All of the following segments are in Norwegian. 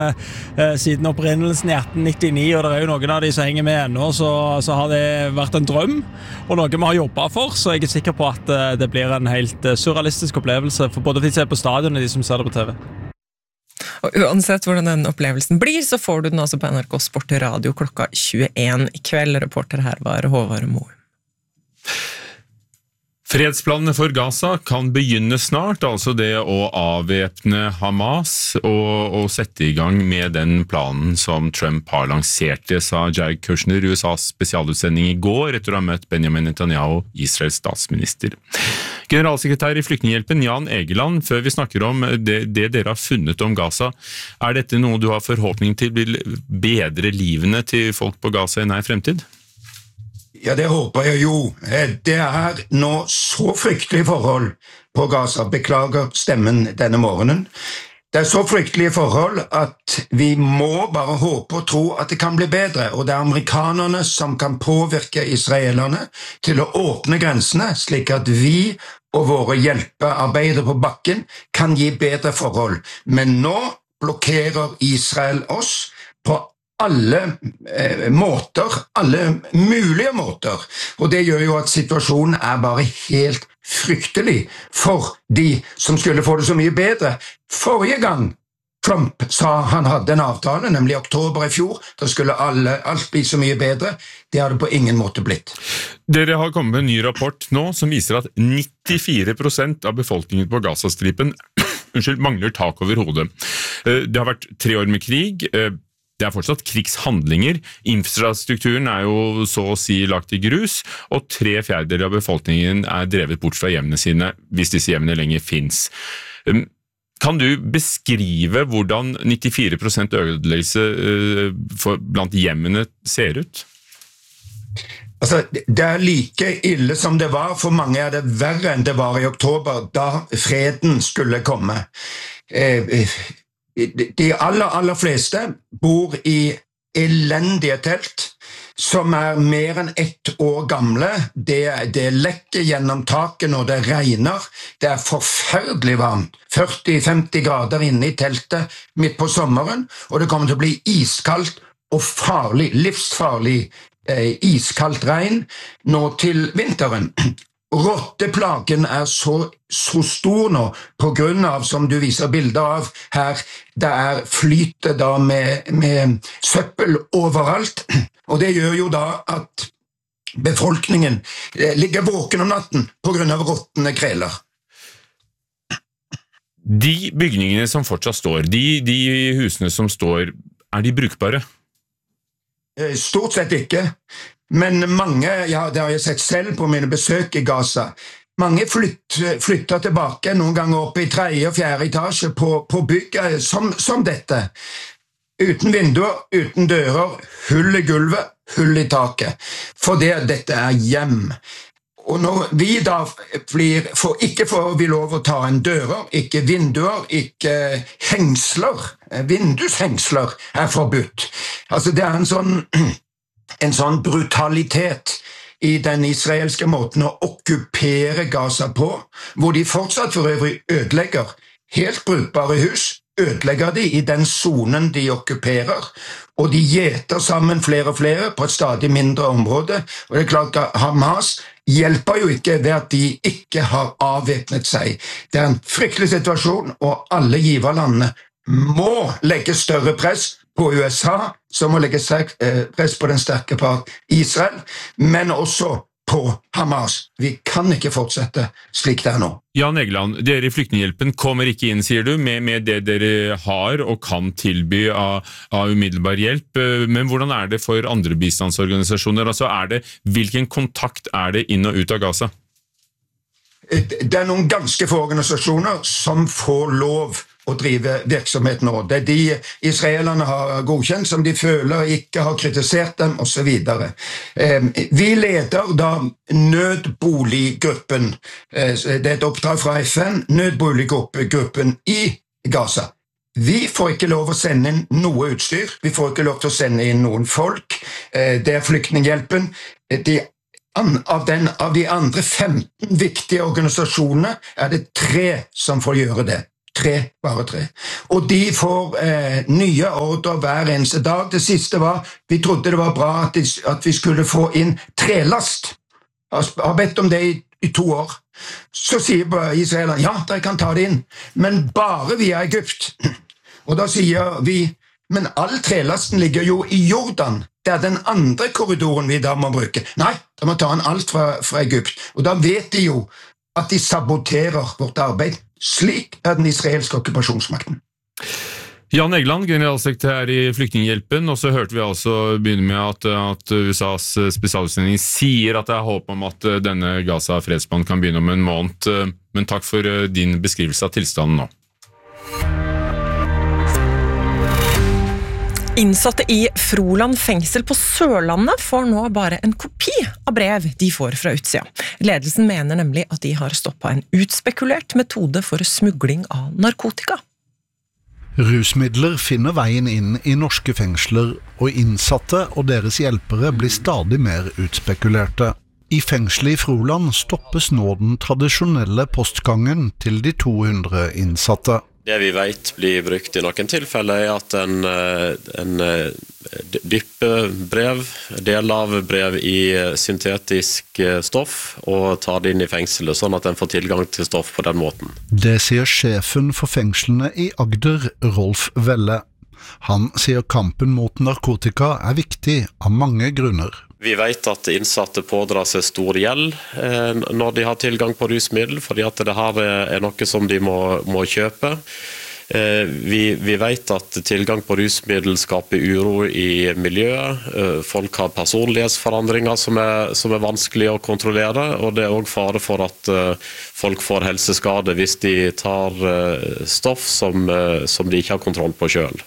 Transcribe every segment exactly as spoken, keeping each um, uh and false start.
eh, siden opprinnelsen i atten nittini, og det er jo noen av de som henger med ennå, så, så har det vært en drøm, og noe vi har jobbet for, så jeg er sikker på at eh, det blir en helt eh, surrealistisk opplevelse for både de som ser på stadion og de som ser det på T V. Og uansett hvordan den opplevelsen blir, så får du den altså på N R K Sport Radio klokka tjueen i kveld. Reporter her var Håvard Moe. Fredsplanene for Gaza kan begynne snart, altså det å avvæpne Hamas og, og sette i gang med den planen som Trump har lansert. Det sa Jared Kushner, U S A's spesialutsending i går, etter å ha møtt Benjamin Netanyahu, Israels statsminister. Generalsekretær i Flyktninghjelpen, Jan Egeland, før vi snakker om det, det dere har funnet om Gaza, er dette noe du har forhåpning til vil bedre livene til folk på Gaza i nær fremtid? Ja, det håper jeg jo. Det er nå så fryktelige forhold på Gaza. Beklager stemmen denne morgenen. Det er så fryktelige forhold at vi må bare håpe og tro at det kan bli bedre, og det er amerikanerne som kan påvirke israelerne til å åpne grensene, slik at vi og våre hjelpearbeidere på bakken kan gi bedre forhold. Men nå blokkerer Israel oss på alle eh, måter, alle mulige måter, og det gjør jo at situasjonen er bare helt fryktelig for de som skulle få det så mye bedre. Forrige gang Trump sa han hadde en avtale, nemlig i oktober i fjor, da skulle alle, alt bli så mye bedre. Det har det på ingen måte blitt. Dere har kommet med en ny rapport nå som viser at nittifire prosent av befolkningen på Gazastripen unnskyld, mangler tak over hodet. Det har vært tre år med krig. Det er fortsatt krigshandlinger, infrastrukturen er jo så å si lagt i grus, og tre fjerdedeler av befolkningen er drevet bort fra hjemmene sine, hvis disse hjemmene lenger finnes. Kan du beskrive hvordan nittifire prosent ødeleggelse blant hjemmene ser ut? Altså, det er like ille som det var, for mange er det verre enn det var i oktober, da freden skulle komme. Eh, De aller, aller fleste bor i elendige telt som er mer enn ett år gamle. Det, det lekker gjennom taket når det regner. Det er forferdelig varmt. førti til femti grader inne i teltet midt på sommeren, og det kommer til å bli iskaldt og farlig, livsfarlig eh, iskaldt regn nå til vinteren. Rotteplagen er så, så stor nå, på grunn av, som du viser bilder av her, det er flytet da med, med søppel overalt, og det gjør jo da at befolkningen ligger våken om natten på grunn av rottene kreler. De bygningene som fortsatt står, de, de husene som står, er de brukbare? Stort sett ikke. Men mange, ja, det har jeg sett selv på mine besøk i Gaza, mange flytt, flytter tilbake noen ganger opp i tredje og fjerde etasje på, på bygget som, som dette. Uten vinduer, uten dører, hull i gulvet, hull i taket. For det, dette er hjem. Og når vi da blir, for, ikke får vi lov å ta en dører, ikke vinduer, ikke hengsler, vindushengsler er forbudt. Altså det er en sånn... en sånn brutalitet i den israelske måten å okkupere Gaza på, hvor de fortsatt for øvrig ødelegger helt brukbare hus, ødelegger de i den zonen de okkuperer, og de gjeter sammen flere og flere på et stadig mindre område, og det er klart at Hamas hjelper jo ikke ved at de ikke har avvæpnet seg. Det er en fryktelig situasjon, og alle giverlandene må legge større press på U S A, som må legge press på den sterke part Israel, men også på Hamas. Vi kan ikke fortsette slik det er nå. Jan Egeland, dere i Flyktninghjelpen kommer ikke inn, sier du, med, med det dere har og kan tilby av, av umiddelbar hjelp, men hvordan er det for andre bistandsorganisasjoner? Altså er det, hvilken kontakt er det inn og ut av Gaza? Det er noen ganske få organisasjoner som får lov å drive virksomhet nå. Det er de israelerne har godkjent, som de føler ikke har kritisert dem, og så videre. Vi leder da nødboliggruppen, det er et oppdrag fra F N, nødboliggruppen i Gaza. Vi får ikke lov å sende inn noe utstyr, vi får ikke lov til å sende inn noen folk, det er Flyktninghjelpen. De Av, den, av de andre femten viktige organisasjonene er det tre som får gjøre det. Tre, bare tre. Og de får eh, nye ordre hver eneste dag. Det siste var, vi trodde det var bra at, de, at vi skulle få inn trelast. Jeg har bedt om det i, i to år. Så sier Israel, ja, dere kan ta det inn, men bare via Egypt. Og da sier vi, men all trelasten ligger jo i Jordan. Det er den andre korridoren vi da må bruke. Nei, da må ta den alt fra, fra Egypt. Og da vet de jo at de saboterer vårt arbeid. Slik er den israelske okkupasjonsmakten. Jan Egeland, generalsekretær i Flyktninghjelpen, og så hørte vi altså begynne med at, at U S A's spesialutsending sier at det er håp om at denne Gaza-fredsplanen kan begynne om en måned, men takk for din beskrivelse av tilstanden nå. Innsatte i Froland fengsel på Sørlandet får nå bare en kopi av brev de får fra utsida. Ledelsen mener nemlig at de har stoppet en utspekulert metode for smugling av narkotika. Rusmidler finner veien inn i norske fengsler, og innsatte og deres hjelpere blir stadig mer utspekulerte. I fengselet i Froland stoppes nå den tradisjonelle postgangen til de to hundre innsatte. Det vi vet blir brukt i noen tilfeller er at en, en dyppebrev, del av brev i syntetisk stoff, og tar det inn i fengselet, sånn at en får tilgang til stoff på den måten. Det sier sjefen for fengslene i Agder, Rolf Velle. Han sier kampen mot narkotika er viktig av mange grunner. Vi vet at innsatte pådrar seg stor gjeld eh, når de har tilgang på rusmiddel, fordi at det her er noe som de må, må kjøpe. Eh, vi, vi vet at tilgang på rusmiddel skaper uro i miljøet. Eh, folk har personlighetsforandringer som er, som er vanskelig å kontrollere, og det er også fare for at eh, folk får helseskade hvis de tar eh, stoff som, eh, som de ikke har kontroll på selv.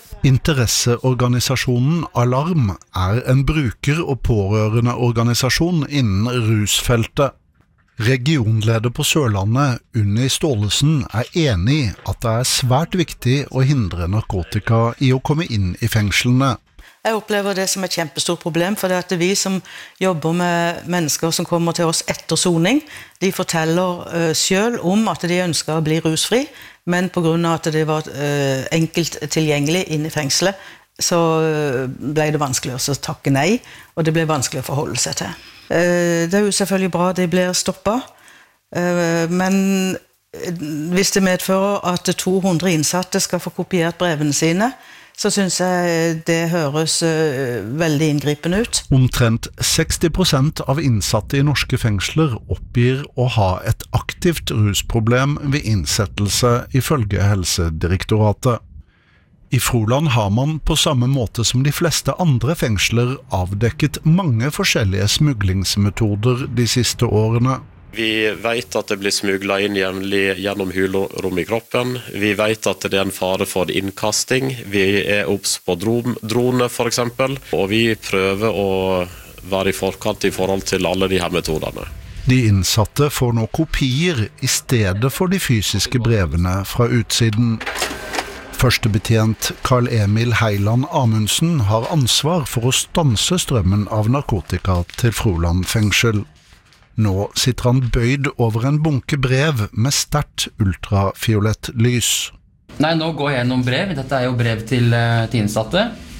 Interesseorganisasjonen Alarm er en bruker- og pårørendeorganisasjon innen rusfeltet. Regionleder på Sørlandet, Unni Stålesen, er enig i at det er svært viktig å hindre narkotika i å komme inn i fengslene. Jeg opplever det som et kjempestort problem, for det er vi som jobber med mennesker som kommer til oss etter soning. De forteller uh, selv om at de ønsker å bli rusfri, men på grunn av at det var uh, enkelt tilgjengelig inn i fengselet, så uh, ble det vanskelig å takke nei, og det ble vanskelig å forholde seg til. Uh, det er jo selvfølgelig bra at de blir stoppet, uh, men hvis det medfører at to hundre innsatte skal få kopiert brevene sine, så synes jeg det høres uh, veldig inngripende ut. Omtrent seksti prosent av innsatte i norske fengsler oppgir å ha et aktivt rusproblem ved innsettelse ifølge Helsedirektoratet. I Froland har man på samme måte som de fleste andre fengsler avdekket mange forskjellige smuglingsmetoder de siste årene. Vi vet at det blir smuglet inn jevnlig gjennom hulrom i kroppen. Vi vet at det er en fare for innkasting. Vi er obs på droner for eksempel. Og vi prøver å være i forkant i forhold til alle de her metodene. De innsatte får nå kopier i stedet for de fysiske brevene fra utsiden. Førstebetjent Karl Emil Heiland Amundsen har ansvar for å stanse strømmen av narkotika til Froland fengsel. Nå sitter han bøyd over en bunke brev med sterkt ultrafiolett lys. Nei, nå går jeg gjennom brev. Dette er jo brev til, til innsatte.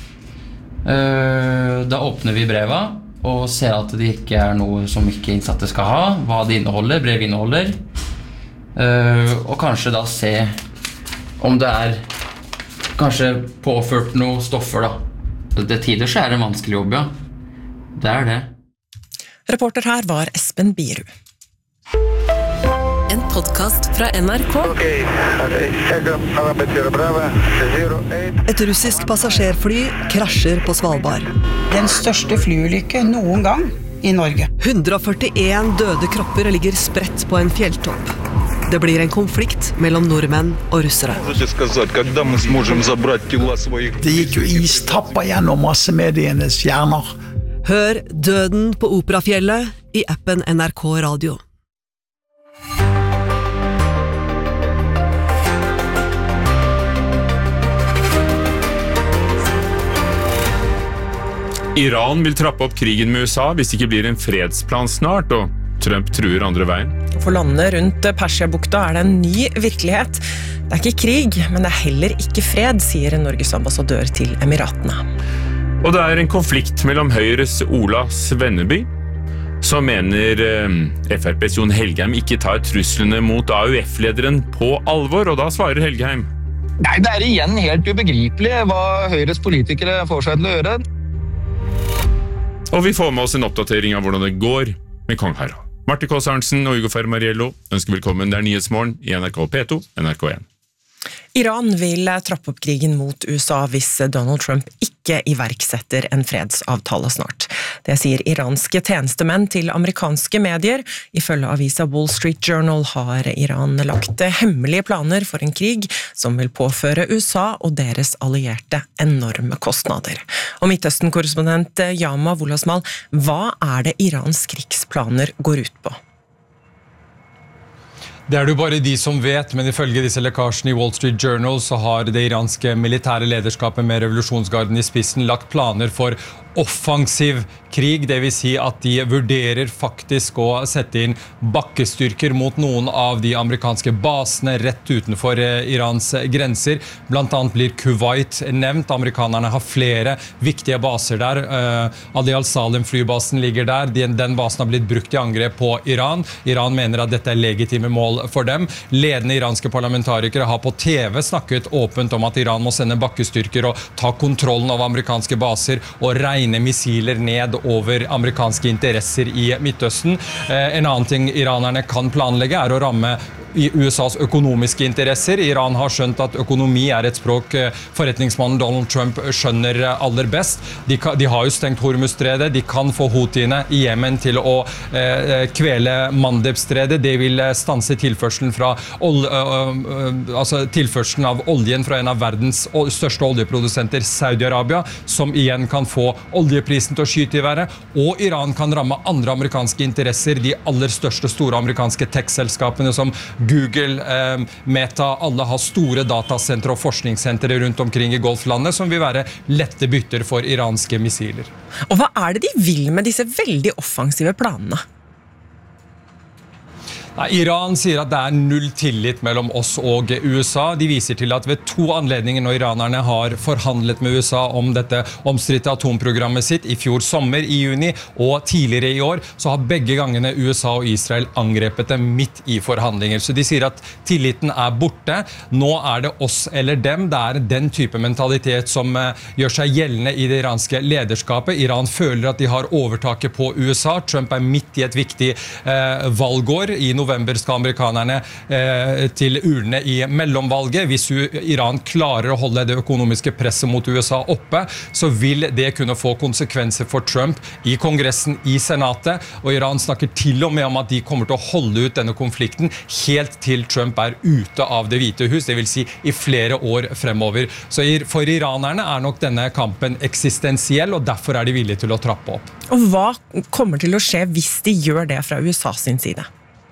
Da åpner vi breva og ser at det ikke er noe som ikke innsatte skal ha, hva det inneholder, brev inneholder. Og kanskje da se om det er kanskje påført noe stoffer da. Det tider så er det en vanskelig jobb, ja. Det er det. Reporter her var Espen Bierud. En podcast fra N R K. Et russisk passasjerfly krasjer på Svalbard. Den største flyulykke noen gang i Norge. hundre og førtien døde kropper ligger spredt på en fjelltopp. Det blir en konflikt mellom nordmenn og russere. Det gikk jo istapper gjennom massemedienes hjerner. Hør Døden på Operafjellet i appen N R K Radio. Iran vil trappe opp krigen med U S A hvis det ikke blir en fredsplan snart, og Trump truer andre veien. For landene rundt Persiabukta er det en ny virkelighet. Det er ikke krig, men det er heller ikke fred, sier en Norges ambassadør til Emiratene. Og det er en konflikt mellom Høyres Ola Svenneby, som mener eh, F R P's Jon Helgheim ikke tar truslene mot A U F-lederen på alvor, og da svarer Helgheim. Nei, det er igjen helt ubegripelig hva Høyres politikere får seg til å gjøre. Og vi får med oss en oppdatering av hvordan det går med Kong Harald. Marte Kåss Arntzen og Ugo Fermariello ønsker velkommen. Det er Nyhetsmorgen i N R K P to, N R K én. Iran vil trappe opp krigen mot U S A hvis Donald Trump ikke iverksetter en fredsavtale snart. Det sier iranske tjenestemenn til amerikanske medier. Ifølge avisa Wall Street Journal har Iran lagt hemmelige planer for en krig som vil påføre U S A og deres allierte enorme kostnader. Og Midtøsten-korrespondent Yama Wolasmal, hva er det Irans krigsplaner går ut på? Det er det jo bare de som vet, men ifølge disse lekkasjene i Wall Street Journal så har det iranske militære lederskapet med revolusjonsgarden i spissen lagt planer for offensiv krig, det vil si at de vurderer faktisk å sette inn bakkestyrker mot noen av de amerikanske basene rett utenfor Irans grenser. Blant annet blir Kuwait nevnt. Amerikanerne har flere viktige baser der. Ali al-Salim flybasen ligger der. Den, den basen har blitt brukt i angrep på Iran. Iran mener at dette er legitime mål for dem. Ledende iranske parlamentarikere har på T V snakket åpent om at Iran må sende bakkestyrker og ta kontrollen av amerikanske baser og regne missiler ned over amerikanske interesser i Midtøsten. En annen ting iranerne kan planlegge er å ramme i U S A's økonomiske interesser. Iran har skjønt at økonomi er et språk forretningsmannen Donald Trump skjønner aller best. De, de har jo stengt Hormuzstredet. De kan få Houthiene i Jemen til å eh, kvele Mandeb-stredet. Det vil stanse tilførselen fra ol, uh, altså tilførselen av oljen fra en av verdens største oljeprodusenter, Saudi-Arabia, som igjen kan få oljeprisen til å skyte i været. Og Iran kan ramme andre amerikanske interesser, de aller største store amerikanske tech-selskapene som Google, eh, Meta, alle har store datasentre og forskningssentre rundt omkring i Golflandet som vil være lette bytter for iranske missiler. Og hva er det de vil med disse veldig offensive planene? Iran sier at det er null tillit mellom oss og U S A. De viser til at ved to anledninger når iranerne har forhandlet med U S A om dette omstridte atomprogrammet sitt i fjor sommer i juni og tidligere i år, så har begge gangene U S A og Israel angrepet dem midt i forhandlinger. Så de sier at tilliten er borte. Nå er det oss eller dem. Det er den type mentalitet som gjør seg gjeldende i det iranske lederskapet. Iran føler at de har overtaket på U S A. Trump er midt i et viktig eh, valgår. I november skal amerikanerne eh, til urnene i mellomvalget. Hvis Iran klarer å holde det økonomiske presset mot U S A oppe, så vil det kunne få konsekvenser for Trump i Kongressen, i Senatet. Og Iran snakker til og med om at de kommer til å holde ut denne konflikten helt til Trump er ute av Det hvite hus, det vil si i flere år fremover. Så for iranerne er nok denne kampen eksistensiell, og derfor er de villige til å trappe opp. Og hva kommer til å skje hvis de gjør det fra U S A sin side?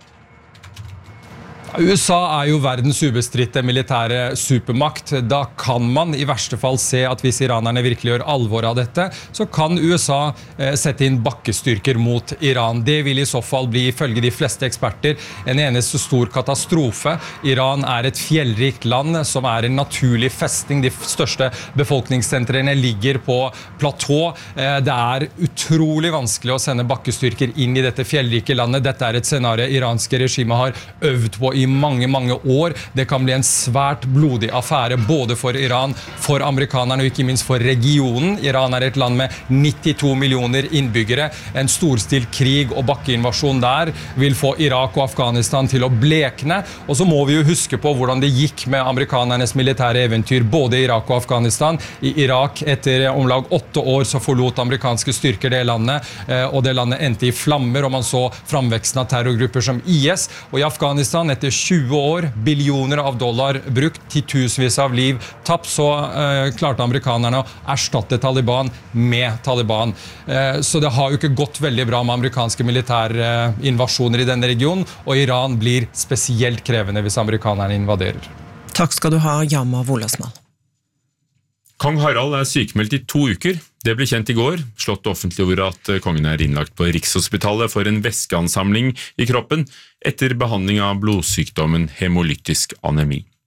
U S A er jo verdens ubestritte militære supermakt. Da kan man i verste fall se at hvis iranerne virkelig gjør alvor av dette, så kan U S A eh, sette inn bakkestyrker mot Iran. Det vil i så fall bli, ifølge de fleste eksperter, en eneste stor katastrofe. Iran er et fjellrikt land som er en naturlig festning. De største befolkningssentrene ligger på platå. Eh, det er utrolig vanskelig å sende bakkestyrker inn i dette fjellrike landet. Dette er et scenario iranske regimet har øvd på i mange, mange år. Det kan bli en svært blodig affære både for Iran, for amerikanerne og ikke minst for regionen. Iran er et land med nittito millioner innbyggere. En storstilt krig og bakkeinvasjon der vil få Irak og Afghanistan til å blekne. Og så må vi jo huske på hvordan det gikk med amerikanernes militære eventyr både i Irak og Afghanistan. I Irak, etter om lag åtte år, så forlot amerikanske styrker det landet, og det landet endte i flammer, og man så framveksten av terrorgrupper som I S. Og i Afghanistan, etter tjue år, billioner av dollar brukt, titusenvis av liv tapt, så eh, klarte amerikanerne å erstatte Taliban med Taliban. Eh, så det har jo ikke gått veldig bra med amerikanske militære eh, invasjoner i denne regionen, og Iran blir spesielt krevende hvis amerikanerne invaderer. Takk skal du ha, Yama Wolasmal. Kong Harald er sykemeldt i to uker. Det ble kjent i går. Slottet offentliggjorde at kongen er innlagt på Rikshospitalet for en væskeansamling i kroppen etter behandling av blodsykdommen hemolytisk anemi.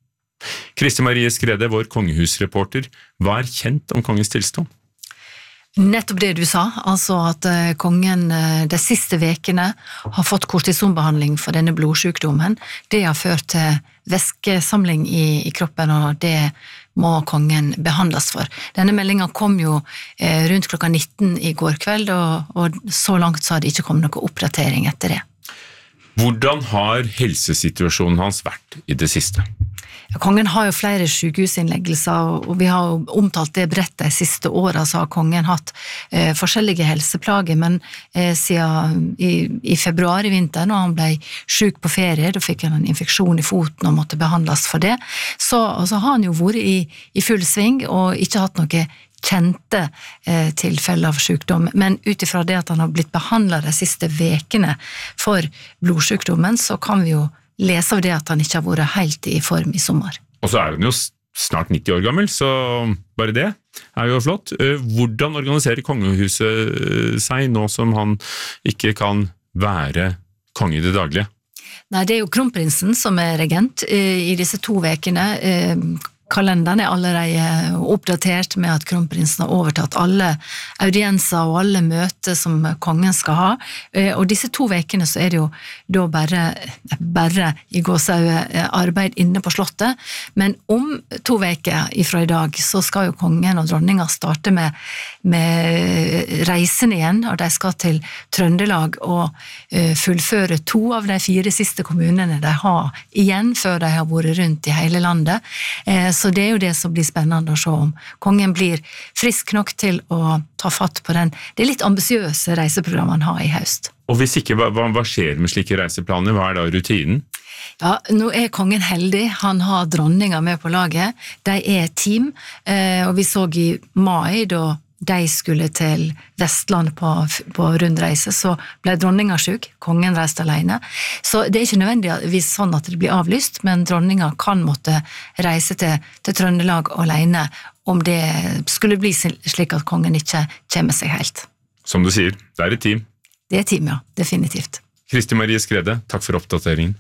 Kristi Marie Skrede, vår kongehusreporter, hva er kjent om kongens tilstand? Nettopp det du sa, altså at kongen de siste vekene har fått kortisonbehandling for denne blodsykdommen. Det har ført til væskesamling i, i kroppen, og det må kongen behandles for. Denne meldingen kom jo eh, rundt klokka nitten i går kveld, og, og så langt så har det ikke kommet noen oppdatering etter det. Hvordan har helsesituasjonen hans vært i det siste? Kongen har jo flere sykehusinnleggelser, og vi har jo omtalt det bredt de siste årene, så har kongen hatt eh, forskjellige helseplager, men eh, siden i, i februar i vinter, når han ble syk på ferie, da fikk han en infeksjon i foten og måtte behandles for det, så, så har han jo vært i, i full sving og ikke hatt noe kjente eh, tilfeller av sykdom, men utifra det at han har blitt behandlet de siste vekene for blodsykdommen, så kan vi jo lese av det at han ikke har vært helt i form i sommer. Og så er han jo snart nitti år gammel, så bare det er jo flott. Hvordan organiserer kongehuset seg nå som han ikke kan være konge i det daglige? Nei, det er jo kronprinsen som er regent i disse to vekene. Kalenderen er allerede oppdatert med at kronprinsen har overtatt alle audienser og alle møter som kongen skal ha, og disse to vekene så er det jo da bare, bare i gåsehud arbeid inne på slottet, men om to veker ifra i dag så skal jo kongen og dronninga starte med, med reisen igjen, og de skal til Trøndelag og fullføre to av de fire siste kommunene de har igjen før de har vært rundt i hele landet, så det er jo det som blir spennende å se om kongen blir frisk nok til å ta fatt på den, det litt ambisiøse reiseprogrammet han har i høst. Og hvis ikke, hva, hva skjer med slike reiseplaner? Hva er da rutinen? Ja, nå er kongen heldig, han har dronninger med på laget, de er team, og vi så i mai da de skulle til Vestland på, på rundreise, så ble dronninga syk, kongen reiste alene. Så det er ikke nødvendigvis sånn at det blir avlyst, men dronninga kan måtte reise til, til Trøndelag alene om det skulle bli slik at kongen ikke kommer seg helt. Som du sier, det er et team. Det er team, ja, definitivt. Kristi Marie Skrede, takk for oppdateringen.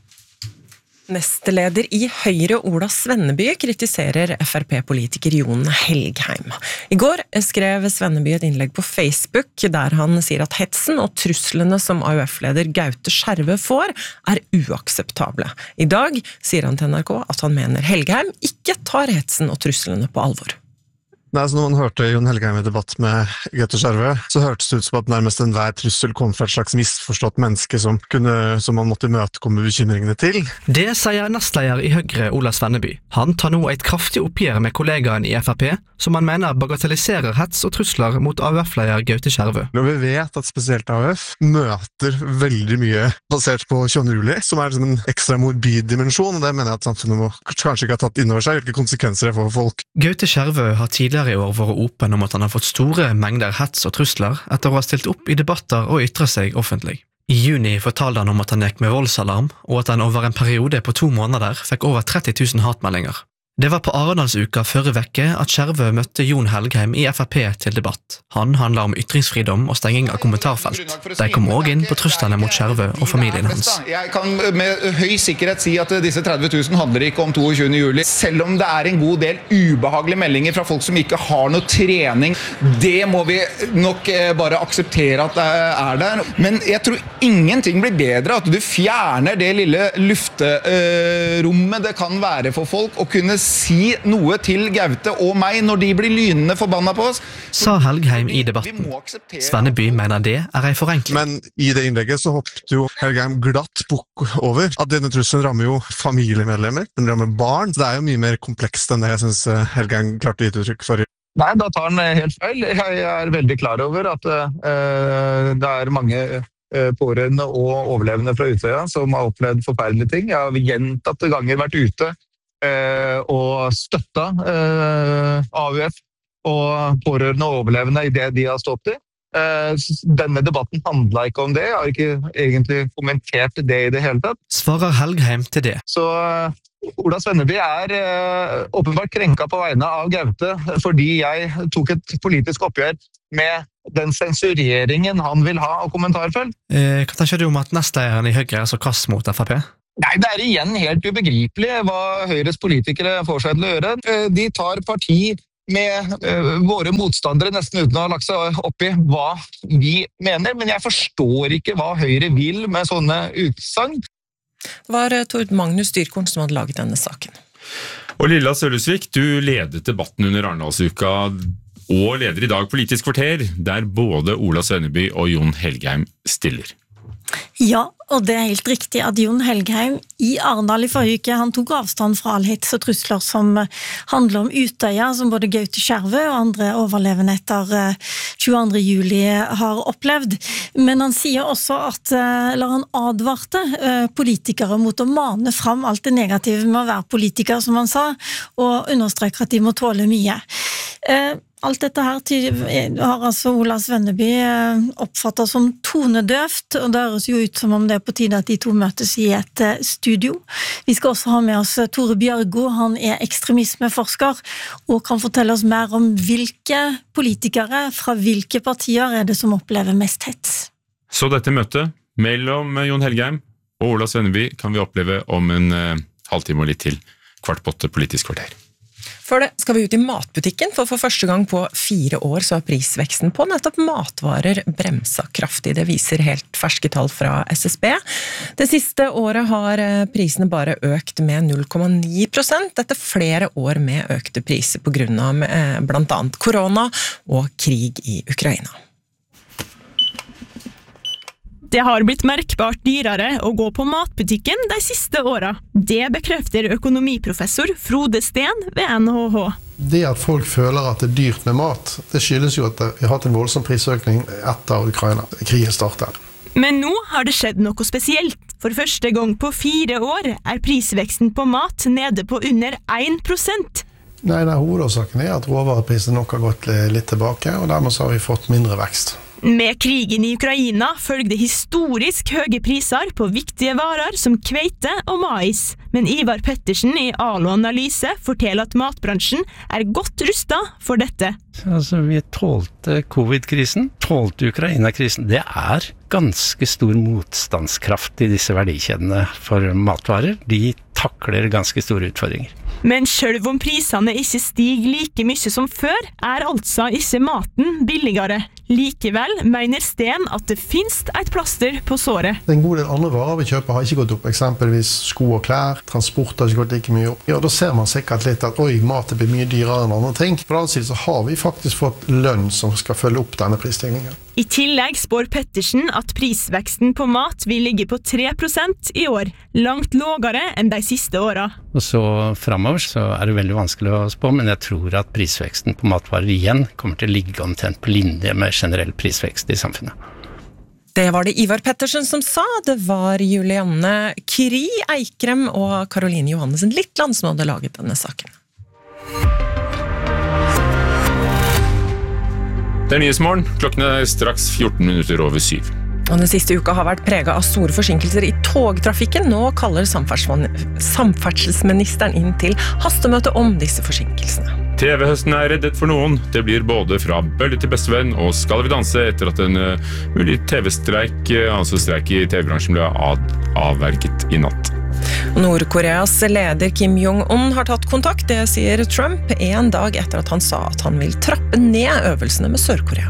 Nestleder i Høyre Ola Svenneby kritiserer F R P-politiker Jon Helgheim. I går skrev Svenneby et innlegg på Facebook der han sier at hetsen og truslene som A U F-leder Gaute Skjervø får er uakseptable. I dag sier han til N R K at han mener Helgheim ikke tar hetsen og truslene på alvor. Nei, så når man hørte Jon Helgheim i debatt med Gaute Skjervø, så hørtes det ut som at nærmest enhver trussel kom fra et slags misforstått menneske som, kunne, som man måtte imøtekomme bekymringene til. Det sier nestleder i Høyre Ola Svenneby. Han tar nå et kraftig oppgjør med kollegaen i F R P, som han mener bagatelliserer hets og trusler mot A U F-leder Gaute Skjervø. Når vi vet at spesielt A U F møter veldig mye basert på kjønnrulig, som er som en ekstra morbid dimensjon, og det mener jeg at samfunnet må kanskje ikke ha tatt inn over seg, hvilke konsekvenser det får for folk. Gaute Skjervø har tidligere i år vært åpen om at han har fått store mengder hets og trusler etter å ha stilt opp i debatter og ytre seg offentlig. I juni fortalte han om at han gikk med voldsalarm, og at han over en periode på to måneder fikk over tretti tusen hatmeldinger. Det var på Arendalsuka førre vekke at Skjervø møtte Jon Helgheim i F R P til debatt. Han handla om ytringsfridom og stenging av kommentarfelt. De kom også inn på truslene mot Skjervø og familien hans. Jeg kan med høy sikkerhet si at disse tretti tusen handler ikke om toogtyvende juli. Selv om det er en god del ubehagelige meldinger fra folk som ikke har noe trening, det må vi nok bare akseptere at det er der. Men jeg tror ingenting blir bedre at du fjerner det lille lufterommet det kan være for folk å kunne si noe til Gaute og meg når de blir lynende forbanna på oss. Sa Helgheim i debatten. Svenneby mener det er en forenkling. Men i det innlegget så hoppet jo Helgheim glatt bukk over at denne trusselen rammer jo familiemedlemmer, den rammer barn. Det er jo mye mer komplekst enn det jeg synes Helgheim klarte å gi uttrykk for. Nei, da tar han helt feil. Jeg er veldig klar over at uh, det er mange uh, pårørende og overlevende fra Utøya som har opplevd forferdelige ting. Jeg har gjentatte ganger vært ute Uh, og støtta uh, A U F og pårørende og overlevende i det de har stått i. Uh, denne debatten handlet ikke om det. Jeg har ikke egentlig kommentert det i det hele tatt. Svarer Helgheim til det. Så uh, Ola Svenneby er uh, åpenbart krenka på vegne av Gaute fordi jeg tok et politisk oppgjør med den sensureringen han vil ha av kommentarfelt. Uh, hva tenker du om at nestlederen i Høyre er så kass mot F R P? Nei, det er igjen helt ubegripelig hva Høyres politikere får seg til å gjøre. De tar parti med uh, våre motstandere nesten uten å ha lagt seg opp i hva vi mener, men jeg forstår ikke hva Høyre vil med sånne utsagn. Det var Tord Magnus Dyrkorn som hadde laget denne saken. Og Lilla Sølhusvik, du ledet debatten under Arendalsuka og leder i dag Politisk kvarter, der både Ola Svenneby og Jon Helgheim stiller. Ja, og det er helt riktig at Jon Helgheim i Arendal i forrige uke, han tok avstand fra all hets og trusler som handler om Utøya, som både Gaute Skjervø og andre overlevende etter tjueandre juli har opplevd. Men han sier også at, eller han advarte politikere mot å mane fram alt det negative med å være politiker, som han sa, og understreker at de må tåle mye. Alt dette her har altså Ola Svenneby oppfattet som tonedøft, og det høres jo ut som om det er på tide at de to møtes i et studio. Vi skal også ha med oss Tore Bjørgo, han er ekstremismeforsker, og kan fortelle oss mer om hvilke politikere fra hvilke partier er det som opplever mest hets. Så dette møtet mellom Jon Helgheim og Ola Svenneby kan vi oppleve om en uh, halvtime og litt til kvart på åtte Politisk kvarter. Før det skal vi ut i matbutikken, for for første gang på fire år så har prisveksten på nettopp matvarer bremsa kraftig. Det viser helt ferske tall fra S S B. Det siste året har prisene bare økt med null komma ni prosent, etter flere år med økte priser på grunn av blant annet korona og krig i Ukraina. Det har blitt merkbart dyrere å gå på matbutikken de siste åra. Det bekrefter økonomiprofessor Frode Steen ved N H H. Det at folk føler at det er dyrt med mat, det skyldes jo at vi har hatt en voldsom prisøkning etter Ukraina. Krigen startet. Men nå har det skjedd noe spesielt. For første gang på fire år er prisveksten på mat nede på under én prosent. Nei, nei, hovedårsaken er at råvareprisen nok har gått litt tilbake, og dermed så har vi fått mindre vekst. Med krigen i Ukraina følgde historisk høye priser på viktige varer som kveite og mais. Men Ivar Pettersen i Alo Analyse forteller at matbransjen er godt rustet for dette. Altså, vi tålte covid-krisen, tålte Ukraina-krisen. Det er ganske stor motstandskraft i disse verdikjedene for matvarer. De takler ganske store utfordringer. Men selv om prisene ikke stiger like mye som før, er altså ikke maten billigere. Likevel mener Sten at det finnes et plaster på såret. En god del andre varer vi kjøper har ikke gått opp, eksempelvis sko og klær, transport har ikke gått like mye opp. Ja, da ser man sikkert litt at oi, mat blir mye dyrere enn andre ting. På den annen side så har vi faktisk fått lønn som skal følge opp denne prisstigningen. I tillegg spår Pettersen at prisveksten på mat vil ligge på tre prosent i år, langt lavere enn de siste åra. Og så fremover så er det veldig vanskelig å spå, men jeg tror at prisveksten på matvarer igjen kommer til å ligge omtrent på linje med generell prisvekst i samfunnet. Det var det Ivar Pettersen som sa. Det var Julianne Kri Eikrem og Caroline Johannessen Littland som hadde laget denne saken. Det er Nyhetsmorgen. Klokken er straks fjorten minutter over syv. Og den siste uka har vært preget av store forsinkelser i togtrafikken. Nå kaller samferdselsministeren inn til hastemøte om disse forsinkelsene. T V-høsten er reddet for noen. Det blir både fra Bølle til bestevenn og Skal vi danse etter at en uh, mulig T V-streik, uh, altså streik i T V-bransjen, ble ad- avverget i natt. Nord-Koreas leder Kim Jong-un har tatt kontakt, det sier Trump, en dag etter at han sa at han vil trappe ned øvelsene med Sør-Korea.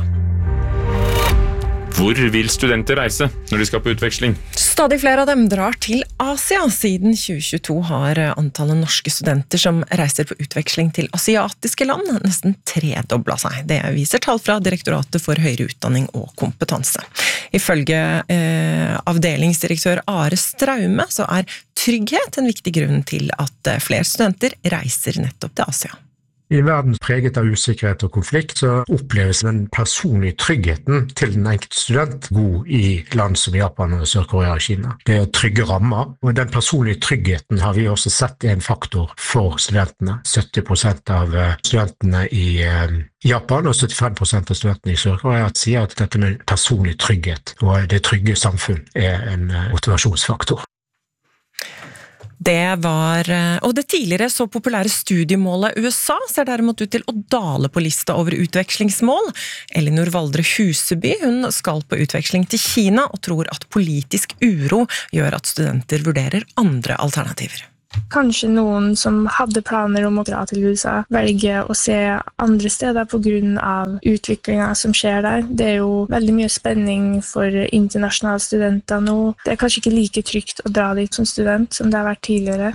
Hvor vil studenter reise når de skal på utveksling? Stadig flere av dem drar til Asia. Siden tjue tjueto har antallet norske studenter som reiser på utveksling til asiatiske land nesten tredoblet seg. Det viser tall fra Direktoratet for høyere utdanning og kompetanse. Ifølge eh, avdelingsdirektør Are Straume så er trygghet en viktig grunn til at flere studenter reiser nettopp til Asia. I en verden preget av usikkerhet og konflikt, så oppleves den personlige tryggheten til den enkelte student god i land som Japan, Sør-Korea og Kina. Det er trygge rammer, og den personlige tryggheten har vi også sett er en faktor for studentene. sytti prosent av studentene i Japan og syttifem prosent av studentene i Sør-Korea sier at dette med personlig trygghet og det trygge samfunn er en motivasjonsfaktor. Det var, og det tidligere så populære studiemålet U S A ser derimot ut til å dale på lista over utvekslingsmål. Elinor Valdre Huseby, hun skal på utveksling til Kina og tror at politisk uro gjør at studenter vurderer andre alternativer. Kanskje noen som hadde planer om å dra til U S A velger å se andre steder på grunn av utviklingen som skjer der. Det er jo veldig mye spenning for internasjonale studenter nå. Det er kanskje ikke like trygt å dra dit som student som det har vært tidligere.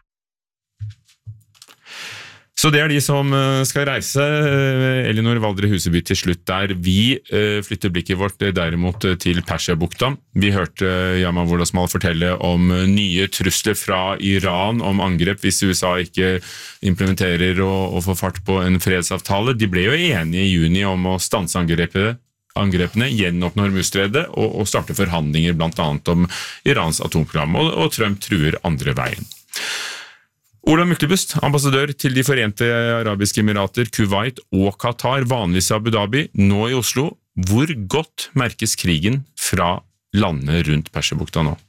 Så det er de som skal reise. Elinor Valdre Huseby til slutt der. Vi flytter blikket vårt derimot til Persiabukta. Vi hørte Yama Wolasmal fortelle om nye trusler fra Iran om angrep hvis U S A ikke implementerer og, og får fart på en fredsavtale. De ble jo enige i juni om å stanse angrepet angrepene, gjenåpne Hormuzstredet og, og starte forhandlinger blant annet om Irans atomprogram, og, og Trump truer andre veien. Ola Myklebust, ambassadør til de Forente Arabiske Emirater, Kuwait og Qatar, vanligvis Abu Dhabi, nå i Oslo. Hvor godt merkes krigen fra landene rundt Persiabukta nå?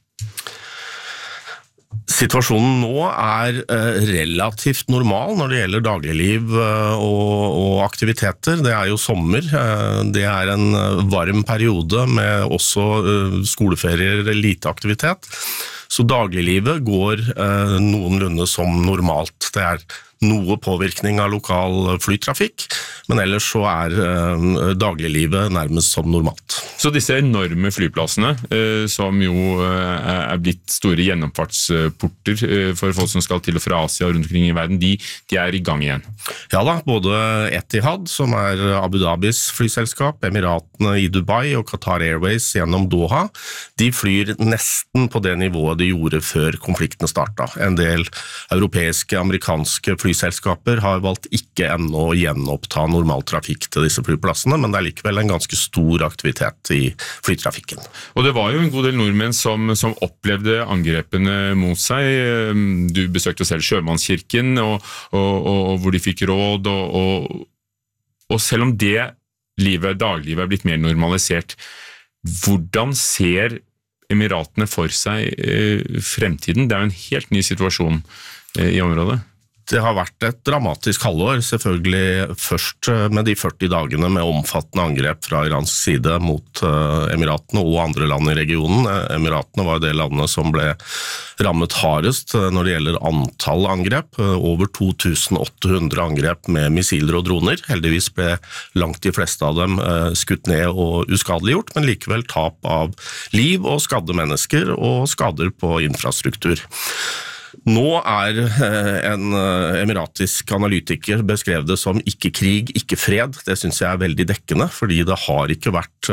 Situasjonen nå er eh, relativt normal når det gjelder dagligliv eh, og, og aktiviteter. Det er jo sommer, eh, det er en varm periode med også eh, skoleferier, lite aktivitet. Så dagliglivet går eh, noenlunde som normalt. Det er noe påvirkning av lokal flytrafikk, men ellers så er eh, dagliglivet nærmest som normalt. Så disse enorme flyplassene, eh, som jo eh, er blitt store gjennomfartsporter eh, for folk som skal til og fra Asia og rundt omkring i verden, de, de er i gang igjen? Ja da, både Etihad, som er Abu Dhabis flyselskap, Emiratene i Dubai og Qatar Airways gjennom Doha, de flyr nesten på det nivået de gjorde før konflikten startet. En del europeiske, amerikanske flyselskaper har valgt ikke ennå å gjenoppta normal trafikk til disse flyplassene, men det er likevel en ganske stor aktivitet i flytrafikken. Og det var jo en god del nordmenn som, som opplevde angrepene mot seg. Du besøkte selv Sjømannskirken, og, og, og, og hvor de fikk råd, og, og, og selv om det livet, daglivet er blitt mer normalisert, hvordan ser Emiratene for seg eh, fremtiden? Det er jo en helt ny situasjon eh, i området. Det har vært et dramatisk halvår, selvfølgelig først med de førti dagene med omfattende angrep fra iransk side mot Emiratene og andre land i regionen. Emiratene var det landet som ble rammet hardest når det gjelder antall angrep. Over to tusen åtte hundre angrep med missiler og droner. Heldigvis ble langt de fleste av dem skutt ned og uskadeliggjort, men likevel tap av liv og skadde mennesker og skader på infrastruktur. Nå er en emiratisk analytiker beskrevet det som ikke krig, ikke fred. Det synes jeg er veldig dekkende, fordi det har ikke vært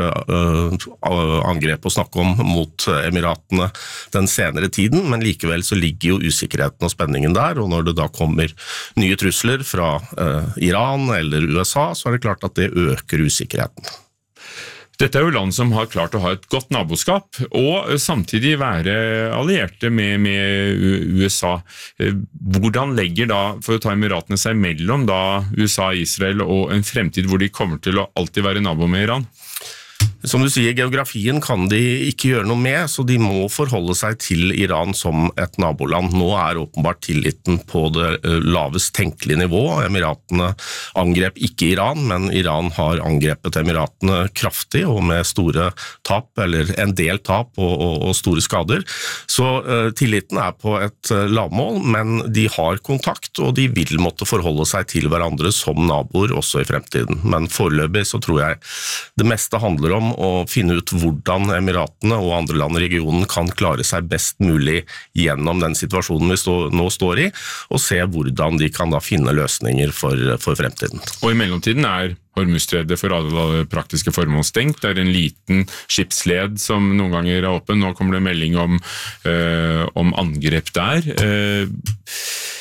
angrep å snakke om mot Emiratene den senere tiden, men likevel så ligger jo usikkerheten og spenningen der, og når det da kommer nye trusler fra Iran eller U S A, så er det klart at det øker usikkerheten. Dette er jo land som har klart å ha et godt naboskap, og samtidig være allierte med, med U S A. Hvordan legger da, for å ta Emiratene seg mellom da U S A, Israel og en fremtid hvor de kommer til å alltid være nabo med Iran? Som du sier, geografien kan de ikke gjøre noe med, så de må forholde seg til Iran som et naboland. Nå er åpenbart tilliten på det lavest tenkelige nivå. Emiratene angrep ikke Iran, men Iran har angrepet Emiratene kraftig og med store tap, eller en del tap og, og, og store skader. Så uh, tilliten er på et uh, lavmål, men de har kontakt, og de vil måtte forholde seg til hverandre som naboer også i fremtiden. Men foreløpig så tror jeg det meste handler om å finne ut hvordan Emiratene og andre land i regionen kan klare seg best mulig gjennom den situasjonen vi stå, nå står i, og se hvordan de kan da finne løsninger for, for fremtiden. Og i mellomtiden er Hormuzstredet for alle praktiske formål stengt. Det er en liten skipsled som noen ganger er åpen. Nå kommer det melding om, øh, om angrep der. Øh,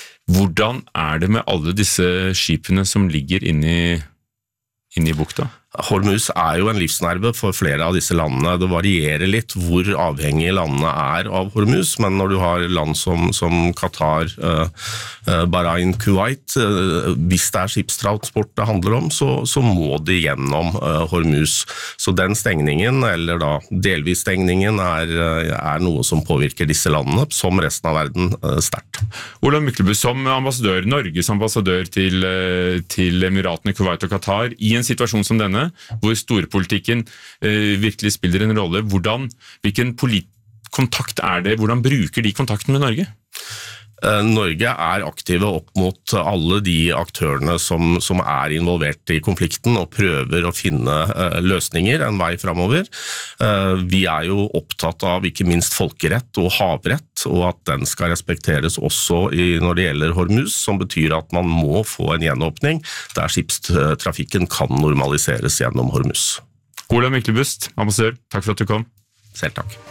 hvordan er det med alle disse skipene som ligger inne i, inne i bukta? Hormuz er jo en livsnerve for flere av disse landene. Det varierer litt hvor avhengige landene er av Hormuz, men når du har land som, som Qatar, uh, Bahrain, Kuwait, uh, hvis det er skipstransport det handler om, så, så må de gjennom uh, Hormuz. Så den stengningen, eller da delvis stengningen, er, er noe som påvirker disse landene, som resten av verden, uh, sterkt. Olav Myklebust, som ambassadør, Norges ambassadør til, til Emiratene, Kuwait og Qatar, i en situasjon som denne, hvor storpolitikken eh, virkelig spiller en rolle. Hvordan, hvilken kontakt er det? Hvordan bruker de kontakten med Norge? Norge er aktive opp mot alle de aktørene som, som er involvert i konflikten og prøver å finne uh, løsninger, en vei fremover. Uh, vi er jo opptatt av ikke minst folkerett og havrett, og at den skal respekteres også i, når det gjelder Hormuz, som betyr at man må få en gjenåpning der skipstrafikken kan normaliseres gjennom Hormuz. Olav Myklebust, ambassadør, takk for at du kom. Selv takk.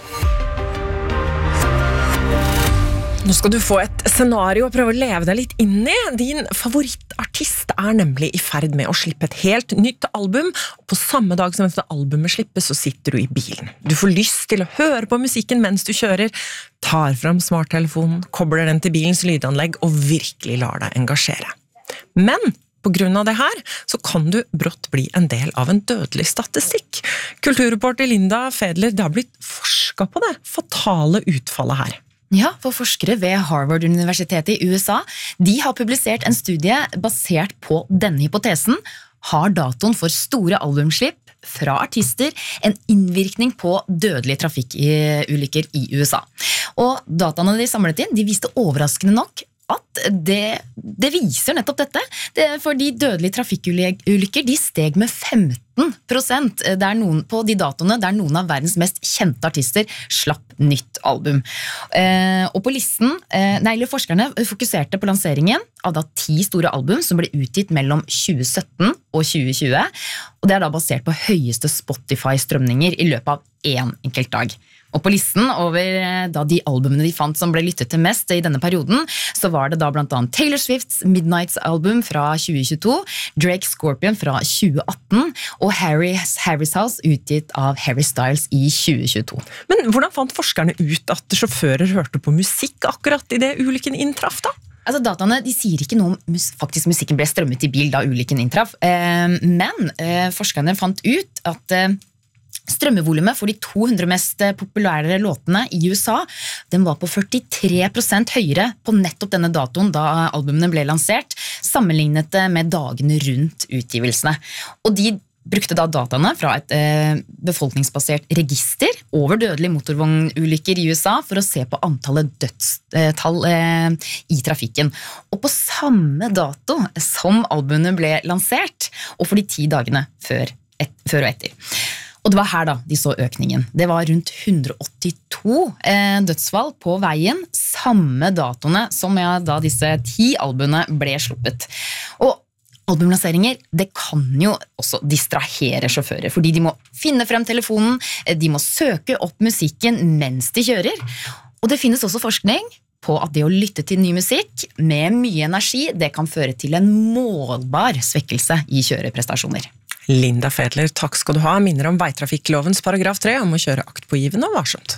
Nå skal du få et scenario og prøve å leve deg litt inn i. Din favorittartist er nemlig i ferd med å slippe et helt nytt album, og på samme dag som dette albumet slippes, så sitter du i bilen. Du får lyst til å høre på musikken mens du kjører, tar fram smarttelefonen, kobler den til bilens lydanlegg og virkelig lar deg engasjere. Men på grunn av det her, så kan du brått bli en del av en dødelig statistikk. Kulturreporter Linda Fedler, det har blitt forsket på det fatale utfallet her. Ja, for forskere ved Harvard-universitetet i U S A, de har publisert en studie basert på denne hypotesen. Har datoen for store albumslipp fra artister en innvirkning på dødelige trafikkulykker i U S A? Og dataene de samlet inn, de viste overraskende nok at det, det viser nettopp dette. Det, for de dødelige trafikkulykker, de steg med femten prosent der noen, på de datoene der noen av verdens mest kjente artister slapp nytt album. Eh, og på listen, eh, nei, forskerne fokuserte på lanseringen av da ti store album som ble utgitt mellom tjue sytten og tjue tjue, og det er da basert på høyeste Spotify-strømninger i løpet av en enkelt dag. Og på listen over da de albumene de fant som ble lyttet til mest i denne perioden, så var det da blant annet Taylor Swifts Midnights album fra tjue tjueto, Drake Scorpion fra tjue atten og Harry's, Harry's House utgitt av Harry Styles i tjue tjueto. Men hvordan fant forskerne ut at sjåfører hørte på musikk akkurat i det ulykken inntraff da? Altså Dataene de sier ikke noe om mus- faktisk musikken ble strømmet i bil da ulykken inntraff, eh, men eh, forskerne fant ut at eh, strømmevolumet for de to hundre mest populære låtene i U S A, den var på førtitre prosent høyere på nettopp denne datoen da albumene ble lansert, sammenlignet med dagene rundt utgivelsene. Og de brukte da dataene fra et eh, befolkningsbasert register over dødelige motorvognulykker i U S A for å se på antallet dødstall eh, i trafikken. Og på samme dato som albumene ble lansert, og for de ti dagene før, et, før og etter. Og det var her da de så økningen. Det var rundt hundre åttito eh, dødsfall på veien, samme datoene som ja, da disse ti albumene ble sluppet. Og albumlanseringer, det kan jo også distrahere sjåfører, fordi de må finne frem telefonen, de må søke opp musikken mens de kjører. Og det finnes også forskning på at det å lytte til ny musikk med mye energi, det kan føre til en målbar svekkelse i kjøreprestasjoner. Linda Fedler, takk skal du ha. Minner om veitrafikklovens paragraf tre om å kjøre aktpågivende og varsomt.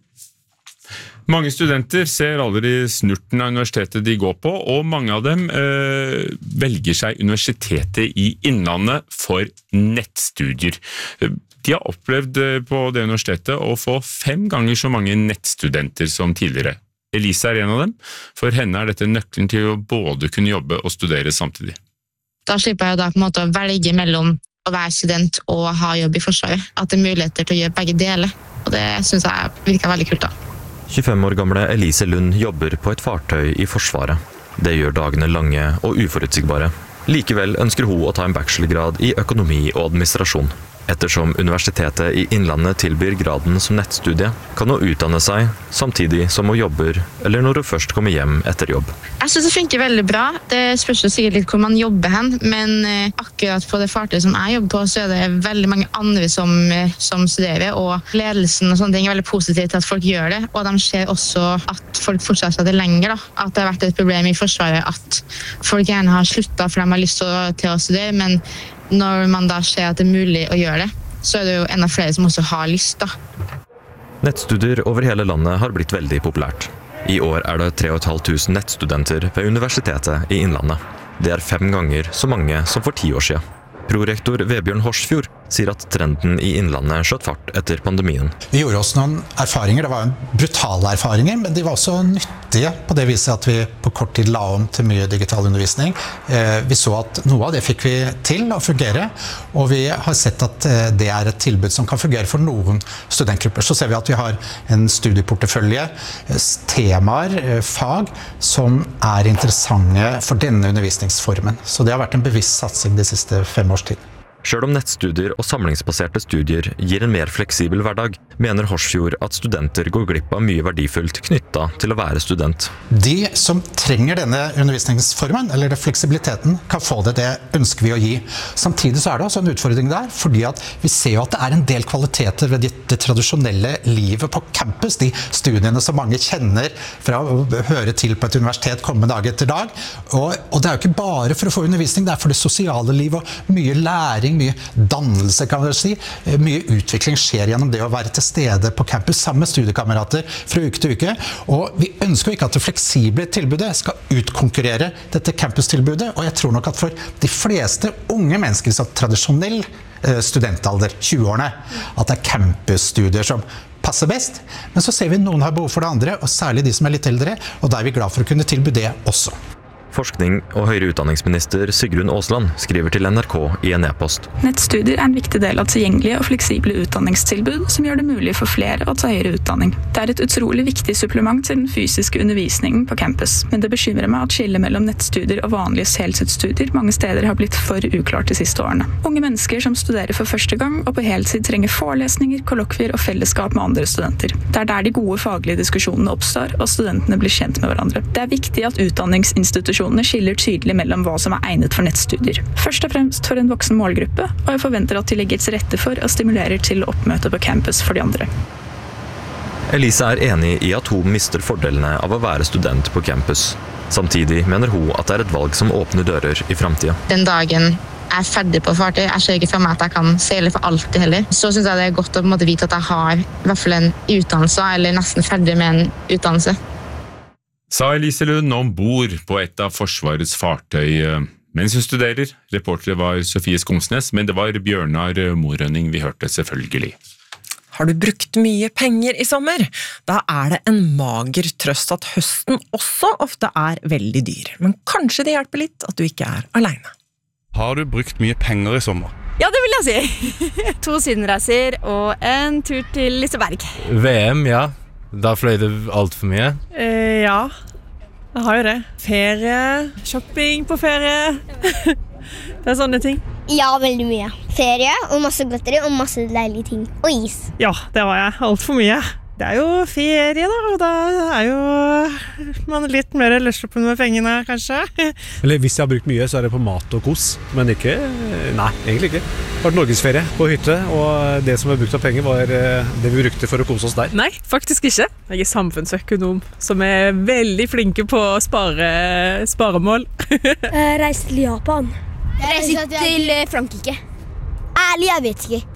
Mange studenter ser aldri snurten av universitetet de går på, og mange av dem øh, velger seg universitetet i Innlandet for nettstudier. De har opplevd på det universitetet å få fem ganger så mange nettstudenter som tidligere. Elise er en av dem. For henne er dette nøkkelen til å både kunne jobbe og studere samtidig. Da slipper jeg da på en måte å velge mellom å være student og ha jobb i Forsvaret. At det er muligheter til å gjøre begge deler, og det synes jeg virker veldig kult da. tjuefem år gamle Elise Lund jobber på et fartøy i Forsvaret. Det gjør dagene lange og uforutsigbare. Likevel ønsker hun å ta en bachelorgrad i økonomi og administrasjon. Ettersom Universitetet i Innlandet tilbyr graden som nettstudie, kan hun utdanne seg samtidig som hun jobber, eller når hun først kommer hjem etter jobb. Jeg synes det funker veldig bra. Det spørs jo sikkert litt hvor man jobber hen, men akkurat på det fartøyet som jeg jobber på, så er det veldig mange andre som, som studerer, og ledelsen og sånne ting er veldig positiv til at folk gjør det, og de ser også at folk fortsetter det lenger, da. At det har vært et problem i Forsvaret at folk gjerne har sluttet for de har lyst til å, til å studere, men når man da ser at det er mulig å gjøre det, så er det jo enda flere som også har lyst da. Nettstudier over hele landet har blitt veldig populært. I år er det tre og et halvt tusen nettstudenter ved Universitetet i Innlandet. Det er fem ganger så mange som for ti år siden. Prorektor Vebjørn Horsfjord sier at trenden i Innlandet skjøt fart etter pandemien. Vi gjorde oss noen erfaringer, det var brutale erfaringer, men de var også nyttige på det viset at vi på kort tid la om til mye digital undervisning. Vi så at noe av det fikk vi til å fungere, og vi har sett at det er et tilbud som kan fungere for noen studentgrupper. Så ser vi at vi har en studieportefølje, temaer, fag, som er interessante for denne undervisningsformen. Så det har vært en bevisst satsing de siste fem års tid. Selv om nettstudier og samlingsbaserte studier gir en mer fleksibel hverdag, mener Horsfjord at studenter går glipp av mye verdifullt knyttet til å være student. De som trenger denne undervisningsformen, eller det fleksibiliteten, kan få det, det ønsker vi å gi. Samtidig så er det også en utfordring der, fordi at vi ser jo at det er en del kvaliteter ved det, det tradisjonelle livet på campus, de studiene som mange kjenner fra å høre til på et universitet komme dag etter dag. Og, og det er jo ikke bare for å få undervisning, det er for det sosiale livet og mye læring, mye dannelse, kan man si. Mye utvikling skjer gjennom det å være til stede på campus sammen med studiekamerater fra uke til uke. Og vi ønsker jo ikke at det fleksible tilbudet skal utkonkurrere dette campustilbudet, og jeg tror nok at for de fleste unge mennesker så tradisjonell studentalder, tjue-årene, at det er campusstudier som passer best. Men så ser vi noen har behov for det andre, og særlig de som er litt eldre, og da er vi glad for å kunne tilby det også. Forskning- og høyere utdanningsminister Sigrun Aasland skriver til N R K i en e-post. Nettstudier er en viktig del av tilgjengelige og fleksible utdanningstilbud som gjør det mulig for flere å ta høyere utdanning. Det er et utrolig viktig supplement til den fysiske undervisningen på campus, men det bekymrer meg at skillet mellom nettstudier og vanlige heltidsstudier mange steder har blitt for uklart de siste årene. Unge mennesker som studerer for første gang og på heltid trenger forelesninger, kollokvier og fellesskap med andre studenter. Det er der de gode faglige diskusjonene oppstår, og studentene blir kjent med hverandre. Det er viktig at utdanningsinstitusjoner skiller tydelig mellom hva som er egnet for nettstudier. Først og fremst for en voksen målgruppe, og jeg forventer at de legger til rette for og stimulerer til oppmøte på campus for de andre. Elise er enig i at hun mister fordelene av å være student på campus. Samtidig mener hun at det er et valg som åpner dører i fremtiden. Den dagen jeg er ferdig på fartøy, jeg ser ikke for meg at jeg kan seile for alltid heller. Så synes jeg det er godt å på en måte vite at jeg har i hvert fall en utdannelse, eller nesten ferdig med en utdannelse. Sa Elise Lund ombord på et av Forsvarets fartøy mens hun studerer. Reportere var Sofie Skomsnes, men det var Bjørnar Morønning vi hørte selvfølgelig. Har du brukt mye penger i sommer? Da er det en mager trøst at høsten også ofte er veldig dyr. Men kanskje det hjelper litt at du ikke er alene. Har du brukt mye penger i sommer? Ja, det vil jeg si. To sydenreiser og en tur til Liseberg. V M, ja. Da fløy det alt for mye? Eh, ja, jeg har jo det. Ferie, shopping på ferie. Det er sånne ting. Ja, veldig mye. Ferie og masse godteri og masse deilige ting. Og is. Ja, det har jeg. Alt for mye. Det er jo ferie da, og da er jo man litt mer løsluppen med pengene, kanskje. Eller hvis jeg har brukt mye, så er det på mat og kos, men ikke, nei, egentlig ikke. Det har vært norgesferie på hytte, og det som er brukt av penger var det vi brukte for å kose oss der. Nei, faktisk ikke. Jeg er samfunnsøkonom, som er veldig flinke på å spare, sparemål. Reise til Japan. Reise til Frankrike. Ærlig, jeg vet ikke.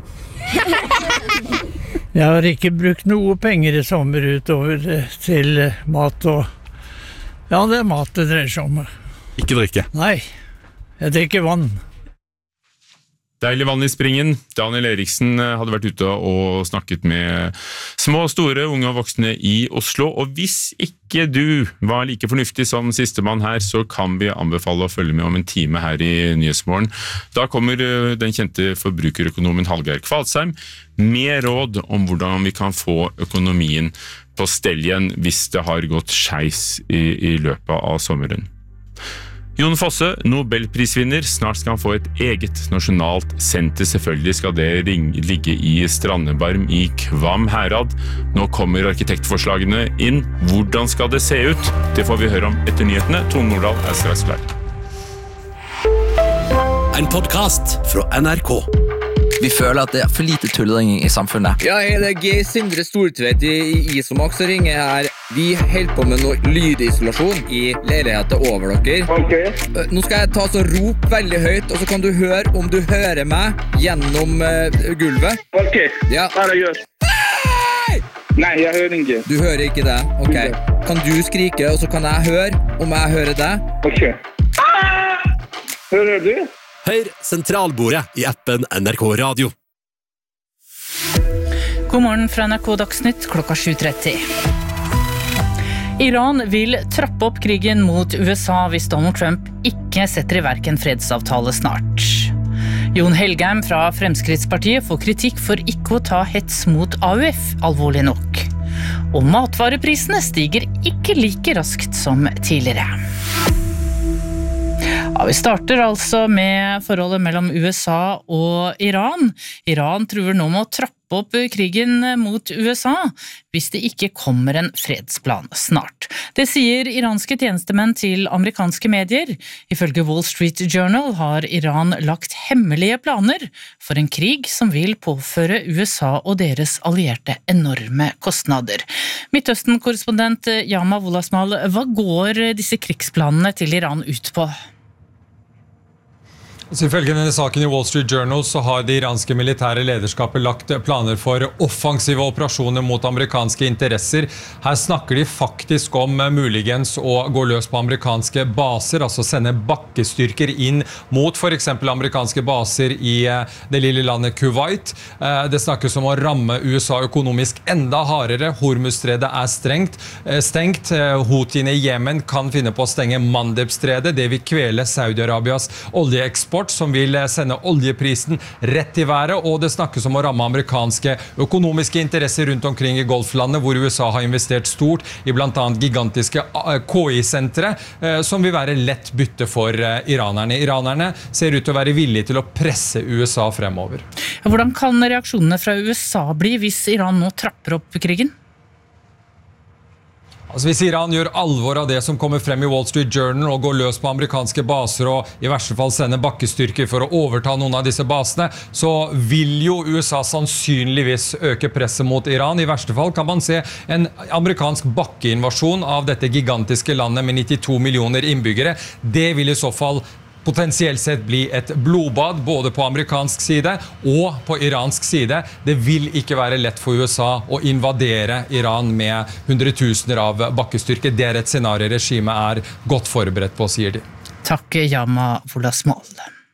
Jeg har ikke brukt noe penger i sommer utover til mat og... Ja, det er mat det dreier seg om. Ikke drikke? Nei, jeg drikker vann. Deilig vann i springen. Daniel Eriksen hadde vært ute og snakket med små, store, unge og voksne i Oslo. Og hvis ikke du var like fornuftig som sistemann her, så kan vi anbefale å følge med om en time her i Nyhetsmorgen. Da kommer den kjente forbrukerøkonomen Hallgeir Kvalsheim med råd om hvordan vi kan få økonomien på stell igjen hvis det har gått skeis i, i løpet av sommeren. Jon Fosse, Nobelprisvinner, snart skal han få et eget nasjonalt senter. Selvfølgelig skal det ringe, ligge i Strandebarm i Kvam Herad. Nå kommer arkitektforslagene inn. Hvordan skal det se ut? Det får vi høre om etter nyhetene. Tone Nordahl er straks klar. En podcast fra N R K. Vi føler at det er for lite tullering i samfunnet. Ja, hei, det er Geir Sindre Stortveit i, i Isomax som ringer her. Vi holder på med noe lydisolasjon i leiligheten over dere. Ok. Nå skal jeg ta så rop veldig høyt, og så kan du høre om du hører meg gjennom uh, gulvet. Ok, ja. Hva er det jeg gjør? Nei, jeg hører ikke. Du hører ikke det? Ok. Kan du skrike, og så kan jeg høre om jeg hører det? Ok. Hører du? Hør sentralbordet i appen N R K Radio. God morgen fra N R K Dagsnytt klokka sju tretti. Iran vil trappe opp krigen mot U S A hvis Donald Trump ikke setter i verk en fredsavtale snart. Jon Helgheim fra Fremskrittspartiet får kritikk for ikke å ta hets mot A U F alvorlig nok. Og matvareprisene stiger ikke like raskt som tidligere. Ja, vi starter altså med forholdet mellom U S A og Iran. Iran truer nå med å trappe opp krigen mot U S A hvis det ikke kommer en fredsplan snart. Det sier iranske tjenestemenn til amerikanske medier. Ifølge Wall Street Journal har Iran lagt hemmelige planer for en krig som vil påføre U S A og deres allierte enorme kostnader. Midtøsten-korrespondent Yama Wolasmal, hva går disse krigsplanene til Iran ut på? Så ifølge denne saken i Wall Street Journal så har det iranske militære lederskapet lagt planer for offensive operasjoner mot amerikanske interesser. Her snakker de faktisk om muligens å gå løs på amerikanske baser, altså sende bakkestyrker inn mot for eksempel amerikanske baser i det lille landet Kuwait. Det snakkes om å ramme U S A økonomisk enda hardere. Hormuzstredet er strengt, stengt. Houthiene i Jemen kan finne på å stenge Mandebstredet. Det vil kvele Saudi-Arabias oljeeksport, som vil sende oljeprisen rett i været, og det snakkes om å ramme amerikanske økonomiske interesser rundt omkring i Golflandet, hvor U S A har investert stort i blant annet gigantiske K I-sentre, som vil være lett bytte for iranerne. Iranerne ser ut til å være villige til å presse U S A fremover. Hvordan kan reaksjonene fra U S A bli hvis Iran nå trapper opp krigen? Altså hvis Iran gjør alvor av det som kommer frem i Wall Street Journal og går løs på amerikanske baser og i verste fall sender bakkestyrker for å overta noen av disse basene, så vil jo U S A sannsynligvis øke presset mot Iran. I verste fall kan man se en amerikansk bakkeinvasjon av dette gigantiske landet med nittito millioner innbyggere. Det vil i så fall potensielt sett bli et blodbad både på amerikansk side og på iransk side. Det vil ikke være lett for U S A å invadere Iran med hundretusener av bakkestyrker. Det er et scenario regimet er godt forberedt på, sier de. Takk, Yama Wolasmal.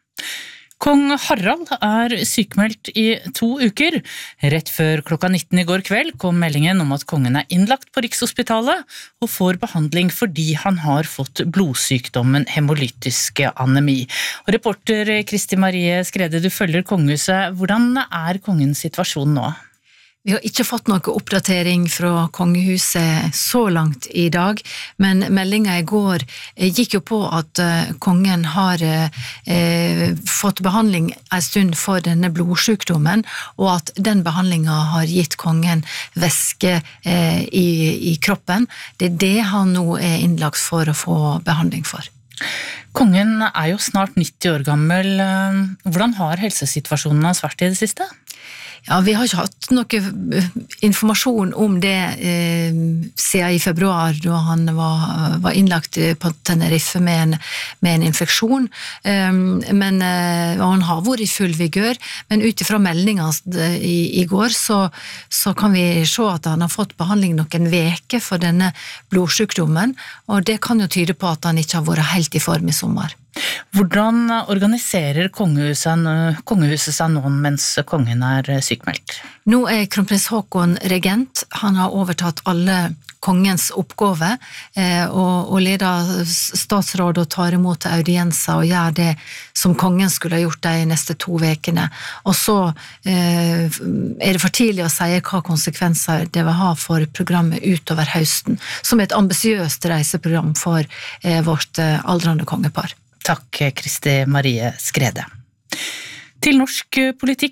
Kong Harald er sykemeldt i to uker. Rett før klokka nitten i går kveld kom meldingen om at kongen er innlagt på Rikshospitalet og får behandling fordi han har fått blodsykdommen hemolytisk anemi. Og reporter Kristi Marie Skrede, du følger kongehuset. Hvordan er kongens situasjon nå? Vi har ikke fått noe oppdatering fra kongehuset så langt i dag, men meldingen i går gikk jo på at kongen har eh, fått behandling en stund for denne blodsykdommen, og at den behandlingen har gitt kongen væske eh, i, i kroppen. Det er det han nå er innlagt for å få behandling for. Kongen er jo snart nitti år gammel. Hvordan har helsesituasjonen hans vært i det siste? Ja, vi har ikke hatt noe informasjon om det eh, siden i februar, da han var, var innlagt på Tenerife med en, med en infeksjon. Um, men eh, han har vært i full vigør, men ut ifra meldingen i, i går, så, så kan vi se at han har fått behandling noen veker for denne blodsykdommen, og det kan jo tyde på at han ikke har vært helt i form i sommer. Hvordan organiserer kongehuset, kongehuset seg nå mens kongen er sykmeldt? Nå er kronprins Haakon regent. Han har overtatt alle kongens oppgave eh, og, og leder statsråd og tar imot audienser og gjør det som kongen skulle ha gjort de neste to vekene. Og så eh, er det for tidlig å si hva konsekvenser det vil ha for programmet utover høsten, som er et ambisiøst reiseprogram for eh, vårt eh, aldrende kongepar. Takk, Kristi Marie Skrede. Til norsk politikk nå.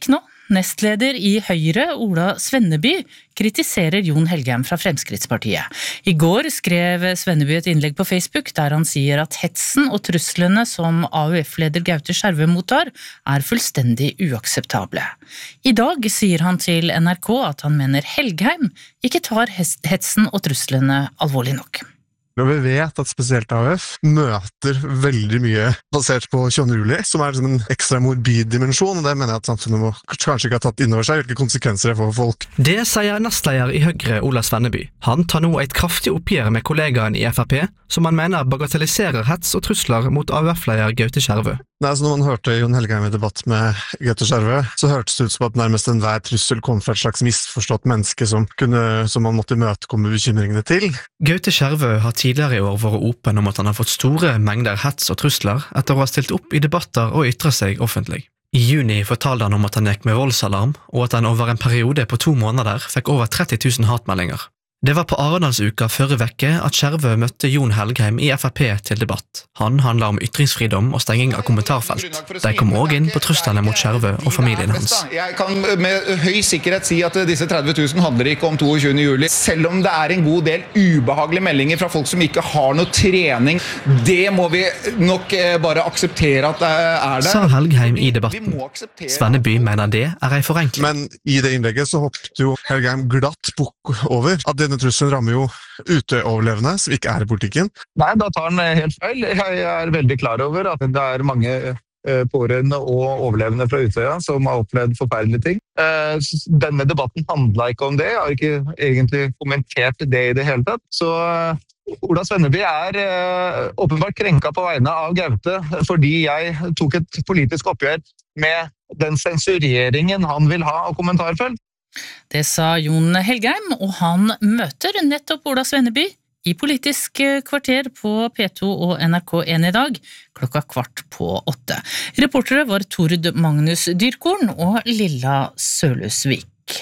Nestleder i Høyre, Ola Svenneby, kritiserer Jon Helgheim fra Fremskrittspartiet. I går skrev Svenneby et innlegg på Facebook der han sier at hetsen og truslene som A U F-leder Gaute Skjervø mottar er fullstendig uakseptable. I dag sier han til N R K at han mener Helgheim ikke tar hetsen og truslene alvorlig nok. Når vi vet at spesielt A U F møter veldig mye basert på tjuende juli, som er liksom en ekstra morbid dimensjon, og det mener jeg at samfunnet må kanskje ikke ha tatt innover seg, hvilke konsekvenser det får for folk. Det sier nestleder i Høyre, Ola Svenneby. Han tar nå et kraftig oppgjør med kollegaen i F R P, som han mener bagatelliserer hets og trusler mot A U F-leder Gaute Skjervø. Nei, så når man hørte Jon Helgheim i debatt med Gaute Skjervø, så hørtes det ut som at nærmest enhver trussel kom fra et slags misforstått menneske som, kunne, som man måtte imøtekomme bekymringene til. Gaute Skjervø har tidligere i år vært åpen om at han har fått store mengder hets og trusler etter å ha stilt opp i debatter og ytre seg offentlig. I juni fortalte han om at han gikk med voldsalarm, og at han over en periode på to måneder fikk over tretti tusen hatmeldinger. Det var på Arendalsuka førre vekke at Skjervø møtte Jon Helgheim i F R P til debatt. Han handla om ytringsfridom og stenging av kommentarfelt. De kom også inn på truslene mot Skjervø og familien hans. Jeg kan med høy sikkerhet si at disse tretti tusen handler ikke om tjuende juli, selv om det er en god del ubehagelige meldinger fra folk som ikke har noe trening. Det må vi nok bare akseptere at det er der. Sa Helgheim i debatten. Svenneby mener det er en forenkling. Men i det innlegget så hoppet jo Helgheim glatt bukk over at denne trusselen rammer jo uteoverlevende som ikke er i politikken. Nei, da tar han helt feil. Jeg er veldig klar over at det er mange pårørende og overlevende fra Utøya som har opplevd forferdelige ting. Denne debatten handlet ikke om det. Jeg har ikke egentlig kommentert det i det hele tatt. Så Ola Svenneby er åpenbart krenka på vegne av Gaute fordi jeg tok et politisk oppgjør med den sensureringen han vil ha av kommentarfelt. Det sa Jon Helgheim, og han møter nettopp Ola Svenneby i Politisk kvarter på P to og N R K en i dag, klokka kvart på åtte. Reportere var Tord Magnus Dyrkorn og Lilla Sørløsvik.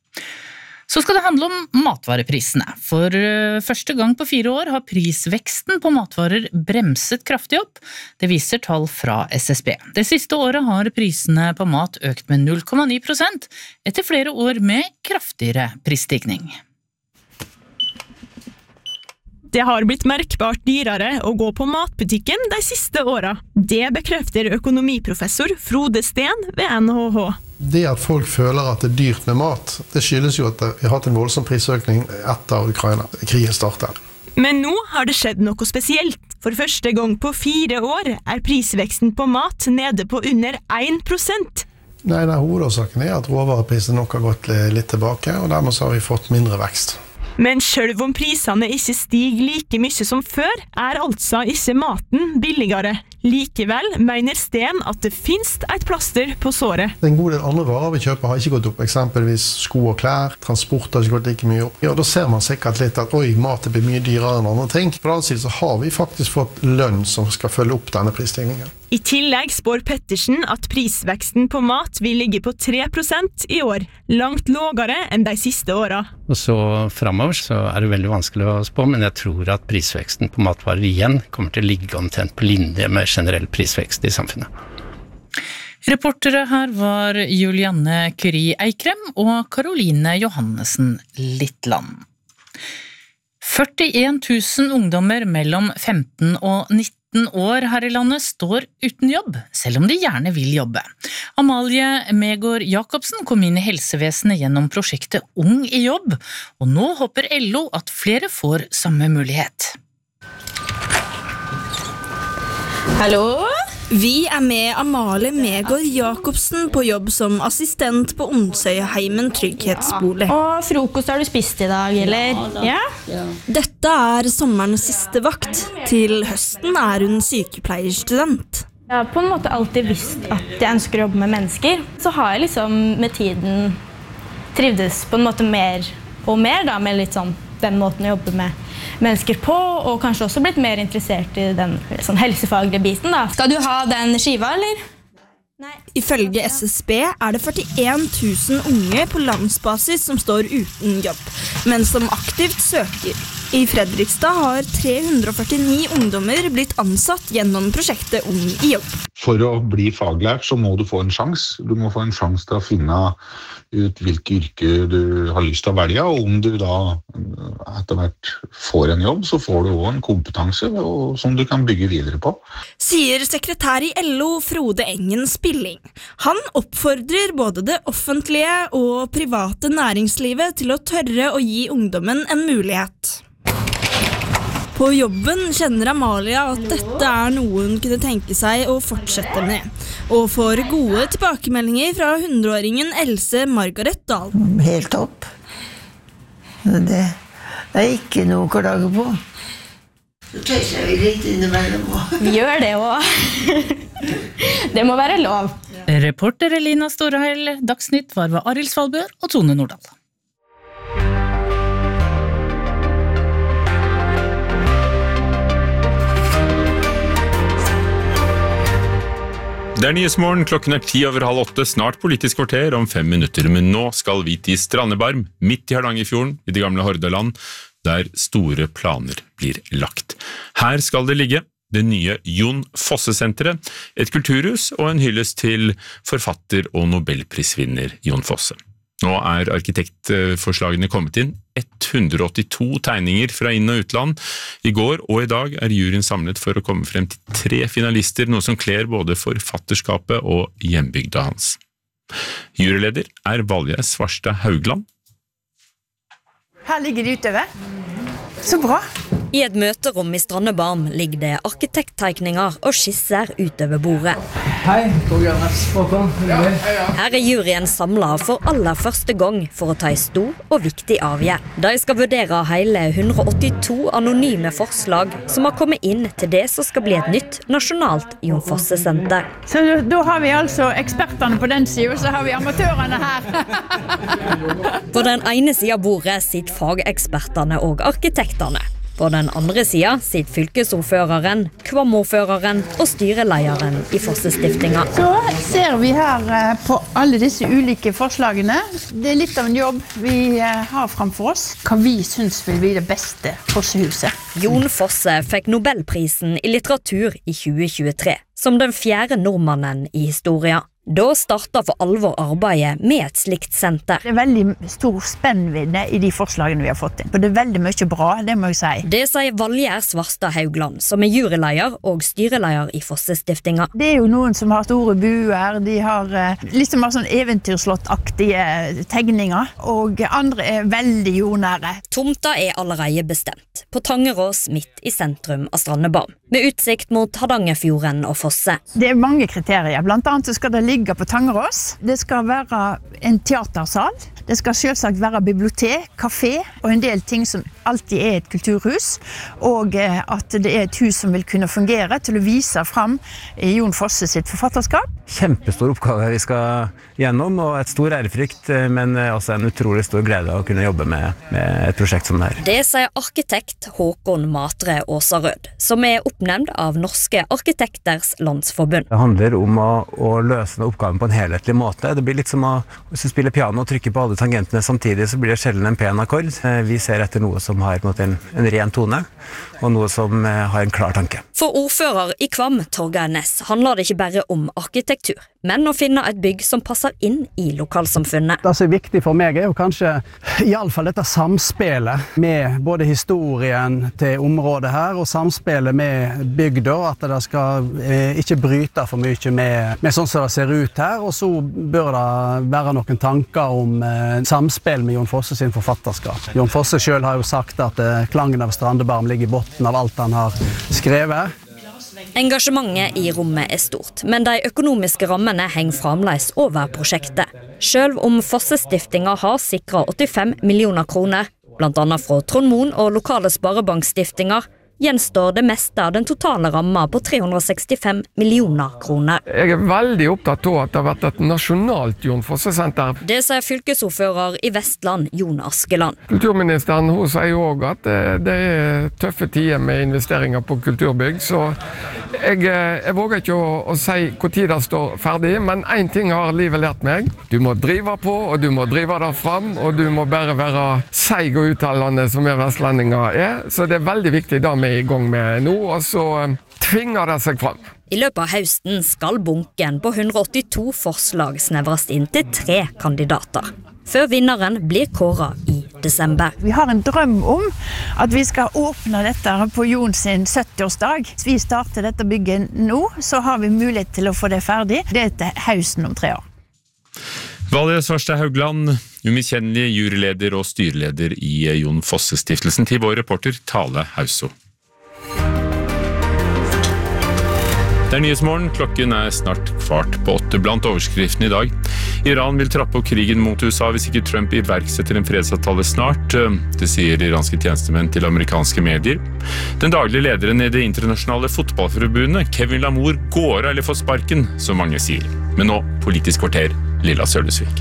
Så skal det handle om matvareprisene. For første gang på fire år har prisveksten på matvarer bremset kraftig opp. Det viser tall fra S S B. Det siste året har prisene på mat økt med null komma ni prosent, etter flere år med kraftigere prisstigning. Det har blitt merkbart dyrere å gå på matbutikken de siste årene. Det bekrefter økonomiprofessor Frode Steen ved N H H. Det at folk føler at det er dyrt med mat, det skyldes jo at vi har hatt en voldsom prisøkning etter Ukraina-krigen startet. Men nå har det skjedd noe spesielt. For første gang på fire år er prisveksten på mat nede på under én prosent. Nei, den hovedårsaken er at råvareprisen nok har gått litt tilbake, og dermed så har vi fått mindre vekst. Men selv om prisene ikke stiger like mye som før, er altså ikke maten billigere. Likevel mener Sten at det finnes et plaster på såret. En god del andre varer vi kjøper har ikke gått opp, eksempelvis sko og klær, transport har ikke gått like mye opp. Ja, da ser man sikkert litt at oi, mat blir mye dyrere enn andre ting. På den annen side så har vi faktisk fått lønn som skal følge opp denne prisstigningen. I tillegg spår Pettersen at prisveksten på mat vil ligge på tre prosent i år, langt lavere enn de siste årene. Og så fremover så er det veldig vanskelig å spå, men jeg tror at prisveksten på matvarer igjen kommer til å ligge omtrent på linje med generell prisvekst i samfunnet. Reportere her var Julianne Curie Eikrem og Caroline Johannessen Littland. førtien tusen ungdommer mellom femten og nitten år her i landet står uten jobb, selv om de gjerne vil jobbe. Amalie Megård Jacobsen kom inn i helsevesenet gjennom prosjektet Ung i jobb, og nå håper L O at flere får samme mulighet. Hallo? Vi er med Amalie Megård Jacobsen på jobb som assistent på Onsøyheimen trygghetsbolig. Og frokost har du spist i dag, eller? Ja? Dette er sommerens siste vakt. Til høsten er hun sykepleierstudent. Jeg har på en måte alltid visst at jeg ønsker å jobbe med mennesker. Så har jeg liksom med tiden trivdes på en måte mer og mer da, med litt sånn den måten å jobbe med mennesker på, og kanskje også blitt mer interessert i den sånn helsefaglige biten da. Skal du ha den skiva, eller? Nei. Ifølge S S B er det førtien tusen unge på landsbasis som står uten jobb, men som aktivt søker. I Fredrikstad har tre hundre og førtini ungdommer blitt ansatt gjennom prosjektet Ung i jobb. For å bli faglært så må du få en sjans. Du må få en sjans til å finne ut hvilke yrke du har lyst til å velge, og om du da etter hvert får en jobb, så får du også en kompetanse som du kan bygge videre på. Sier sekretær i L O Frode Engen Spilling. Han oppfordrer både det offentlige og private næringslivet til å tørre å gi ungdommen en mulighet. På jobben kjenner Amalia at dette er noe hun kunne tenke seg å fortsette med, og får gode tilbakemeldinger fra hundreåringen Else Margaret Dahl. Helt topp. Det er ikke noe å klage på. Så tøyser vi litt innimellom også. Vi gjør det også. Det må være lov. Reporter Elina Storheil, Dagsnytt var ved Arild Svalbjørn og Tone Nordahl. Det er Nyhetsmorgen, klokken er ti over halv åtte, snart politisk kvarter om fem minutter, men nå skal vi til Strandebarm, midt i Hardangerfjorden, i det gamle Hordaland, der store planer blir lagt. Her skal det ligge det nye Jon Fosse-senteret, et kulturhus og en hyllest til forfatter og nobelprisvinner Jon Fosse. Nå er arkitektforslagene kommet inn, ett hundre og åttito tegninger fra inn- og utland. I går og i dag er juryen samlet for å komme frem til tre finalister, noe som kler både forfatterskapet og hjembygda hans. Juryleder er Valje Svarstad Haugland. Her ligger det utover. Så bra! I et møterom i Strandebarm ligger det arkitekttegninger og skisser utover bordet. Hei, Torbjørn Håkon. Her er juryen samlet for aller første gang for å ta en stor og viktig avgjerd. De skal vurdere hele ett hundre og åttito anonyme forslag som har kommet inn til det som skal bli et nytt nasjonalt Jon Fosse-senter. Så da har vi altså ekspertene på den siden, og så har vi amatørene her. På den ene siden av bordet sitter fagekspertene og arkitektene. På den andre siden sitter fylkesordføreren, kvamordføreren og styreleieren i Fosse-stiftinga. Så ser vi her på alle disse ulike forslagene. Det er litt av en jobb vi har framfor oss. Hva vi synes vil bli det beste Fossehuset. Jon Fosse fikk Nobelprisen i litteratur i tjue tjuetre, som den fjerde nordmannen i historien. Da startet for alvor arbeidet med et slikt senter. Det er veldig stor spennvidde i de forslagene vi har fått inn. Og det er veldig mye bra, det må jeg si. Det sier Valje Svarstad Haugland, som er juryleier og styreleier i Fosse-stiftinga. Det er jo noen som har store buer, de har liksom har sånn eventyrslottaktige tegninger, og andre er veldig jordnære. Tomta er allerede bestemt, på Tangerås midt i sentrum av Strandebarm, med utsikt mot Hardangerfjorden og Fosse. Det er mange kriterier, blant annet så skal det ligge på Tangerås. Det skal være en teatersal. Det skal selvsagt være bibliotek, kafé og en del ting som alltid er et kulturhus. Og at det er et hus som vil kunne fungere til å vise frem Jon Fosse sitt forfatterskap. Kjempestor oppgave vi skal gjennom, og et stor ærefrykt, men også en utrolig stor glede å kunne jobbe med, med et prosjekt som det her. Det sier arkitekt Håkon Matre Åsarød, som er oppnevnt av Norske Arkitekters Landsforbund. Det handler om å, å løse oppgaven på en helhetlig måte. Det blir litt som å, hvis du spiller piano og trykker på alle tangentene samtidig, så blir det sjelden en pen akkord. Vi ser etter noe som har på en, måte, en, en ren tone, og noe som har en klar tanke. For ordfører i Kvam, Torgeir Næss, handler det ikke bare om arkitektur, men å finne et bygg som passer inn i lokalsamfunnet. Det som er viktig for meg er jo kanskje i alle fall dette samspillet med både historien til området her, og samspillet med bygda, at det skal eh, ikke bryte for mye med, med sånn som det ser ut her, og så bør det være noen tanker om eh, samspill med Jon Fosse sin forfatterskap. Jon Fosse selv har jo sagt at eh, klangen av Strandebarm ligger i botten av alt han har skrevet. Engasjementet i rommet er stort, men de økonomiske rammene henger fremdeles over prosjektet. Selv om Fosse-stiftinga har sikret åttifem millioner kroner, blant annet fra Trond Moen og lokale sparebankstiftinger, gjenstår det meste av den totale ramma på tre hundre og sekstifem millioner kroner. Jeg er veldig opptatt av at det har vært et nasjonalt Jon Fosse-senter. Det sier fylkesordfører i Vestland, Jon Askeland. Kulturministeren hun sier jo også at det, det er tøffe tider med investeringer på kulturbygg, så jeg, jeg våger ikke å, å si hvor tid det står ferdig, men en ting har livet lært meg. Du må drive på, og du må drive der fram, og du må bare være seig og uttalende som vi vestlendinger er, så det er veldig viktig da med i gang med nå, og så tvinger det seg fram. I løpet av høsten skal bunken på hundre åttito forslag snevres inn til tre kandidater, før vinneren blir kåret i desember. Vi har en drøm om at vi skal åpne dette på Jon sin sytti-årsdag. Hvis vi starter dette bygget nå, så har vi mulighet til å få det ferdig. Det er til høsten om tre år. Valje Svarstad Haugland, umiskjennelig juryleder og styreleder i Jon Fosse-stiftelsen, til vår reporter Tale Hauso. Det er Nyhetsmorgen, klokken er snart kvart på åtte. Blant overskriften i dag: Iran vil trappe opp krigen mot U S A hvis ikke Trump iverksetter en fredsavtale snart. Det sier iranske tjenestemenn til amerikanske medier. Den daglige lederen i det internasjonale fotballforbundet, Kevin Lamour, går av eller får sparken, som mange sier. Men nå, Politisk kvarter, Lilla Sølvesvik.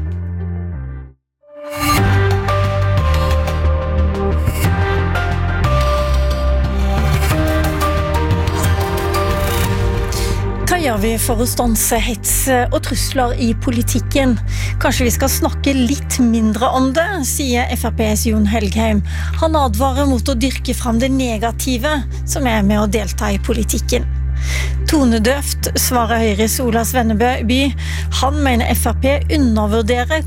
Hva gjør vi for å stanse hets og trusler i politikken? Kanskje vi skal snakke litt mindre om det, sier F R P's Jon Helgheim. Han advarer mot å dyrke fram det negative som er med å delta i politikken. Tonedøft, svarer Høyres Ola Svenneby. Han mener F R P undervurderer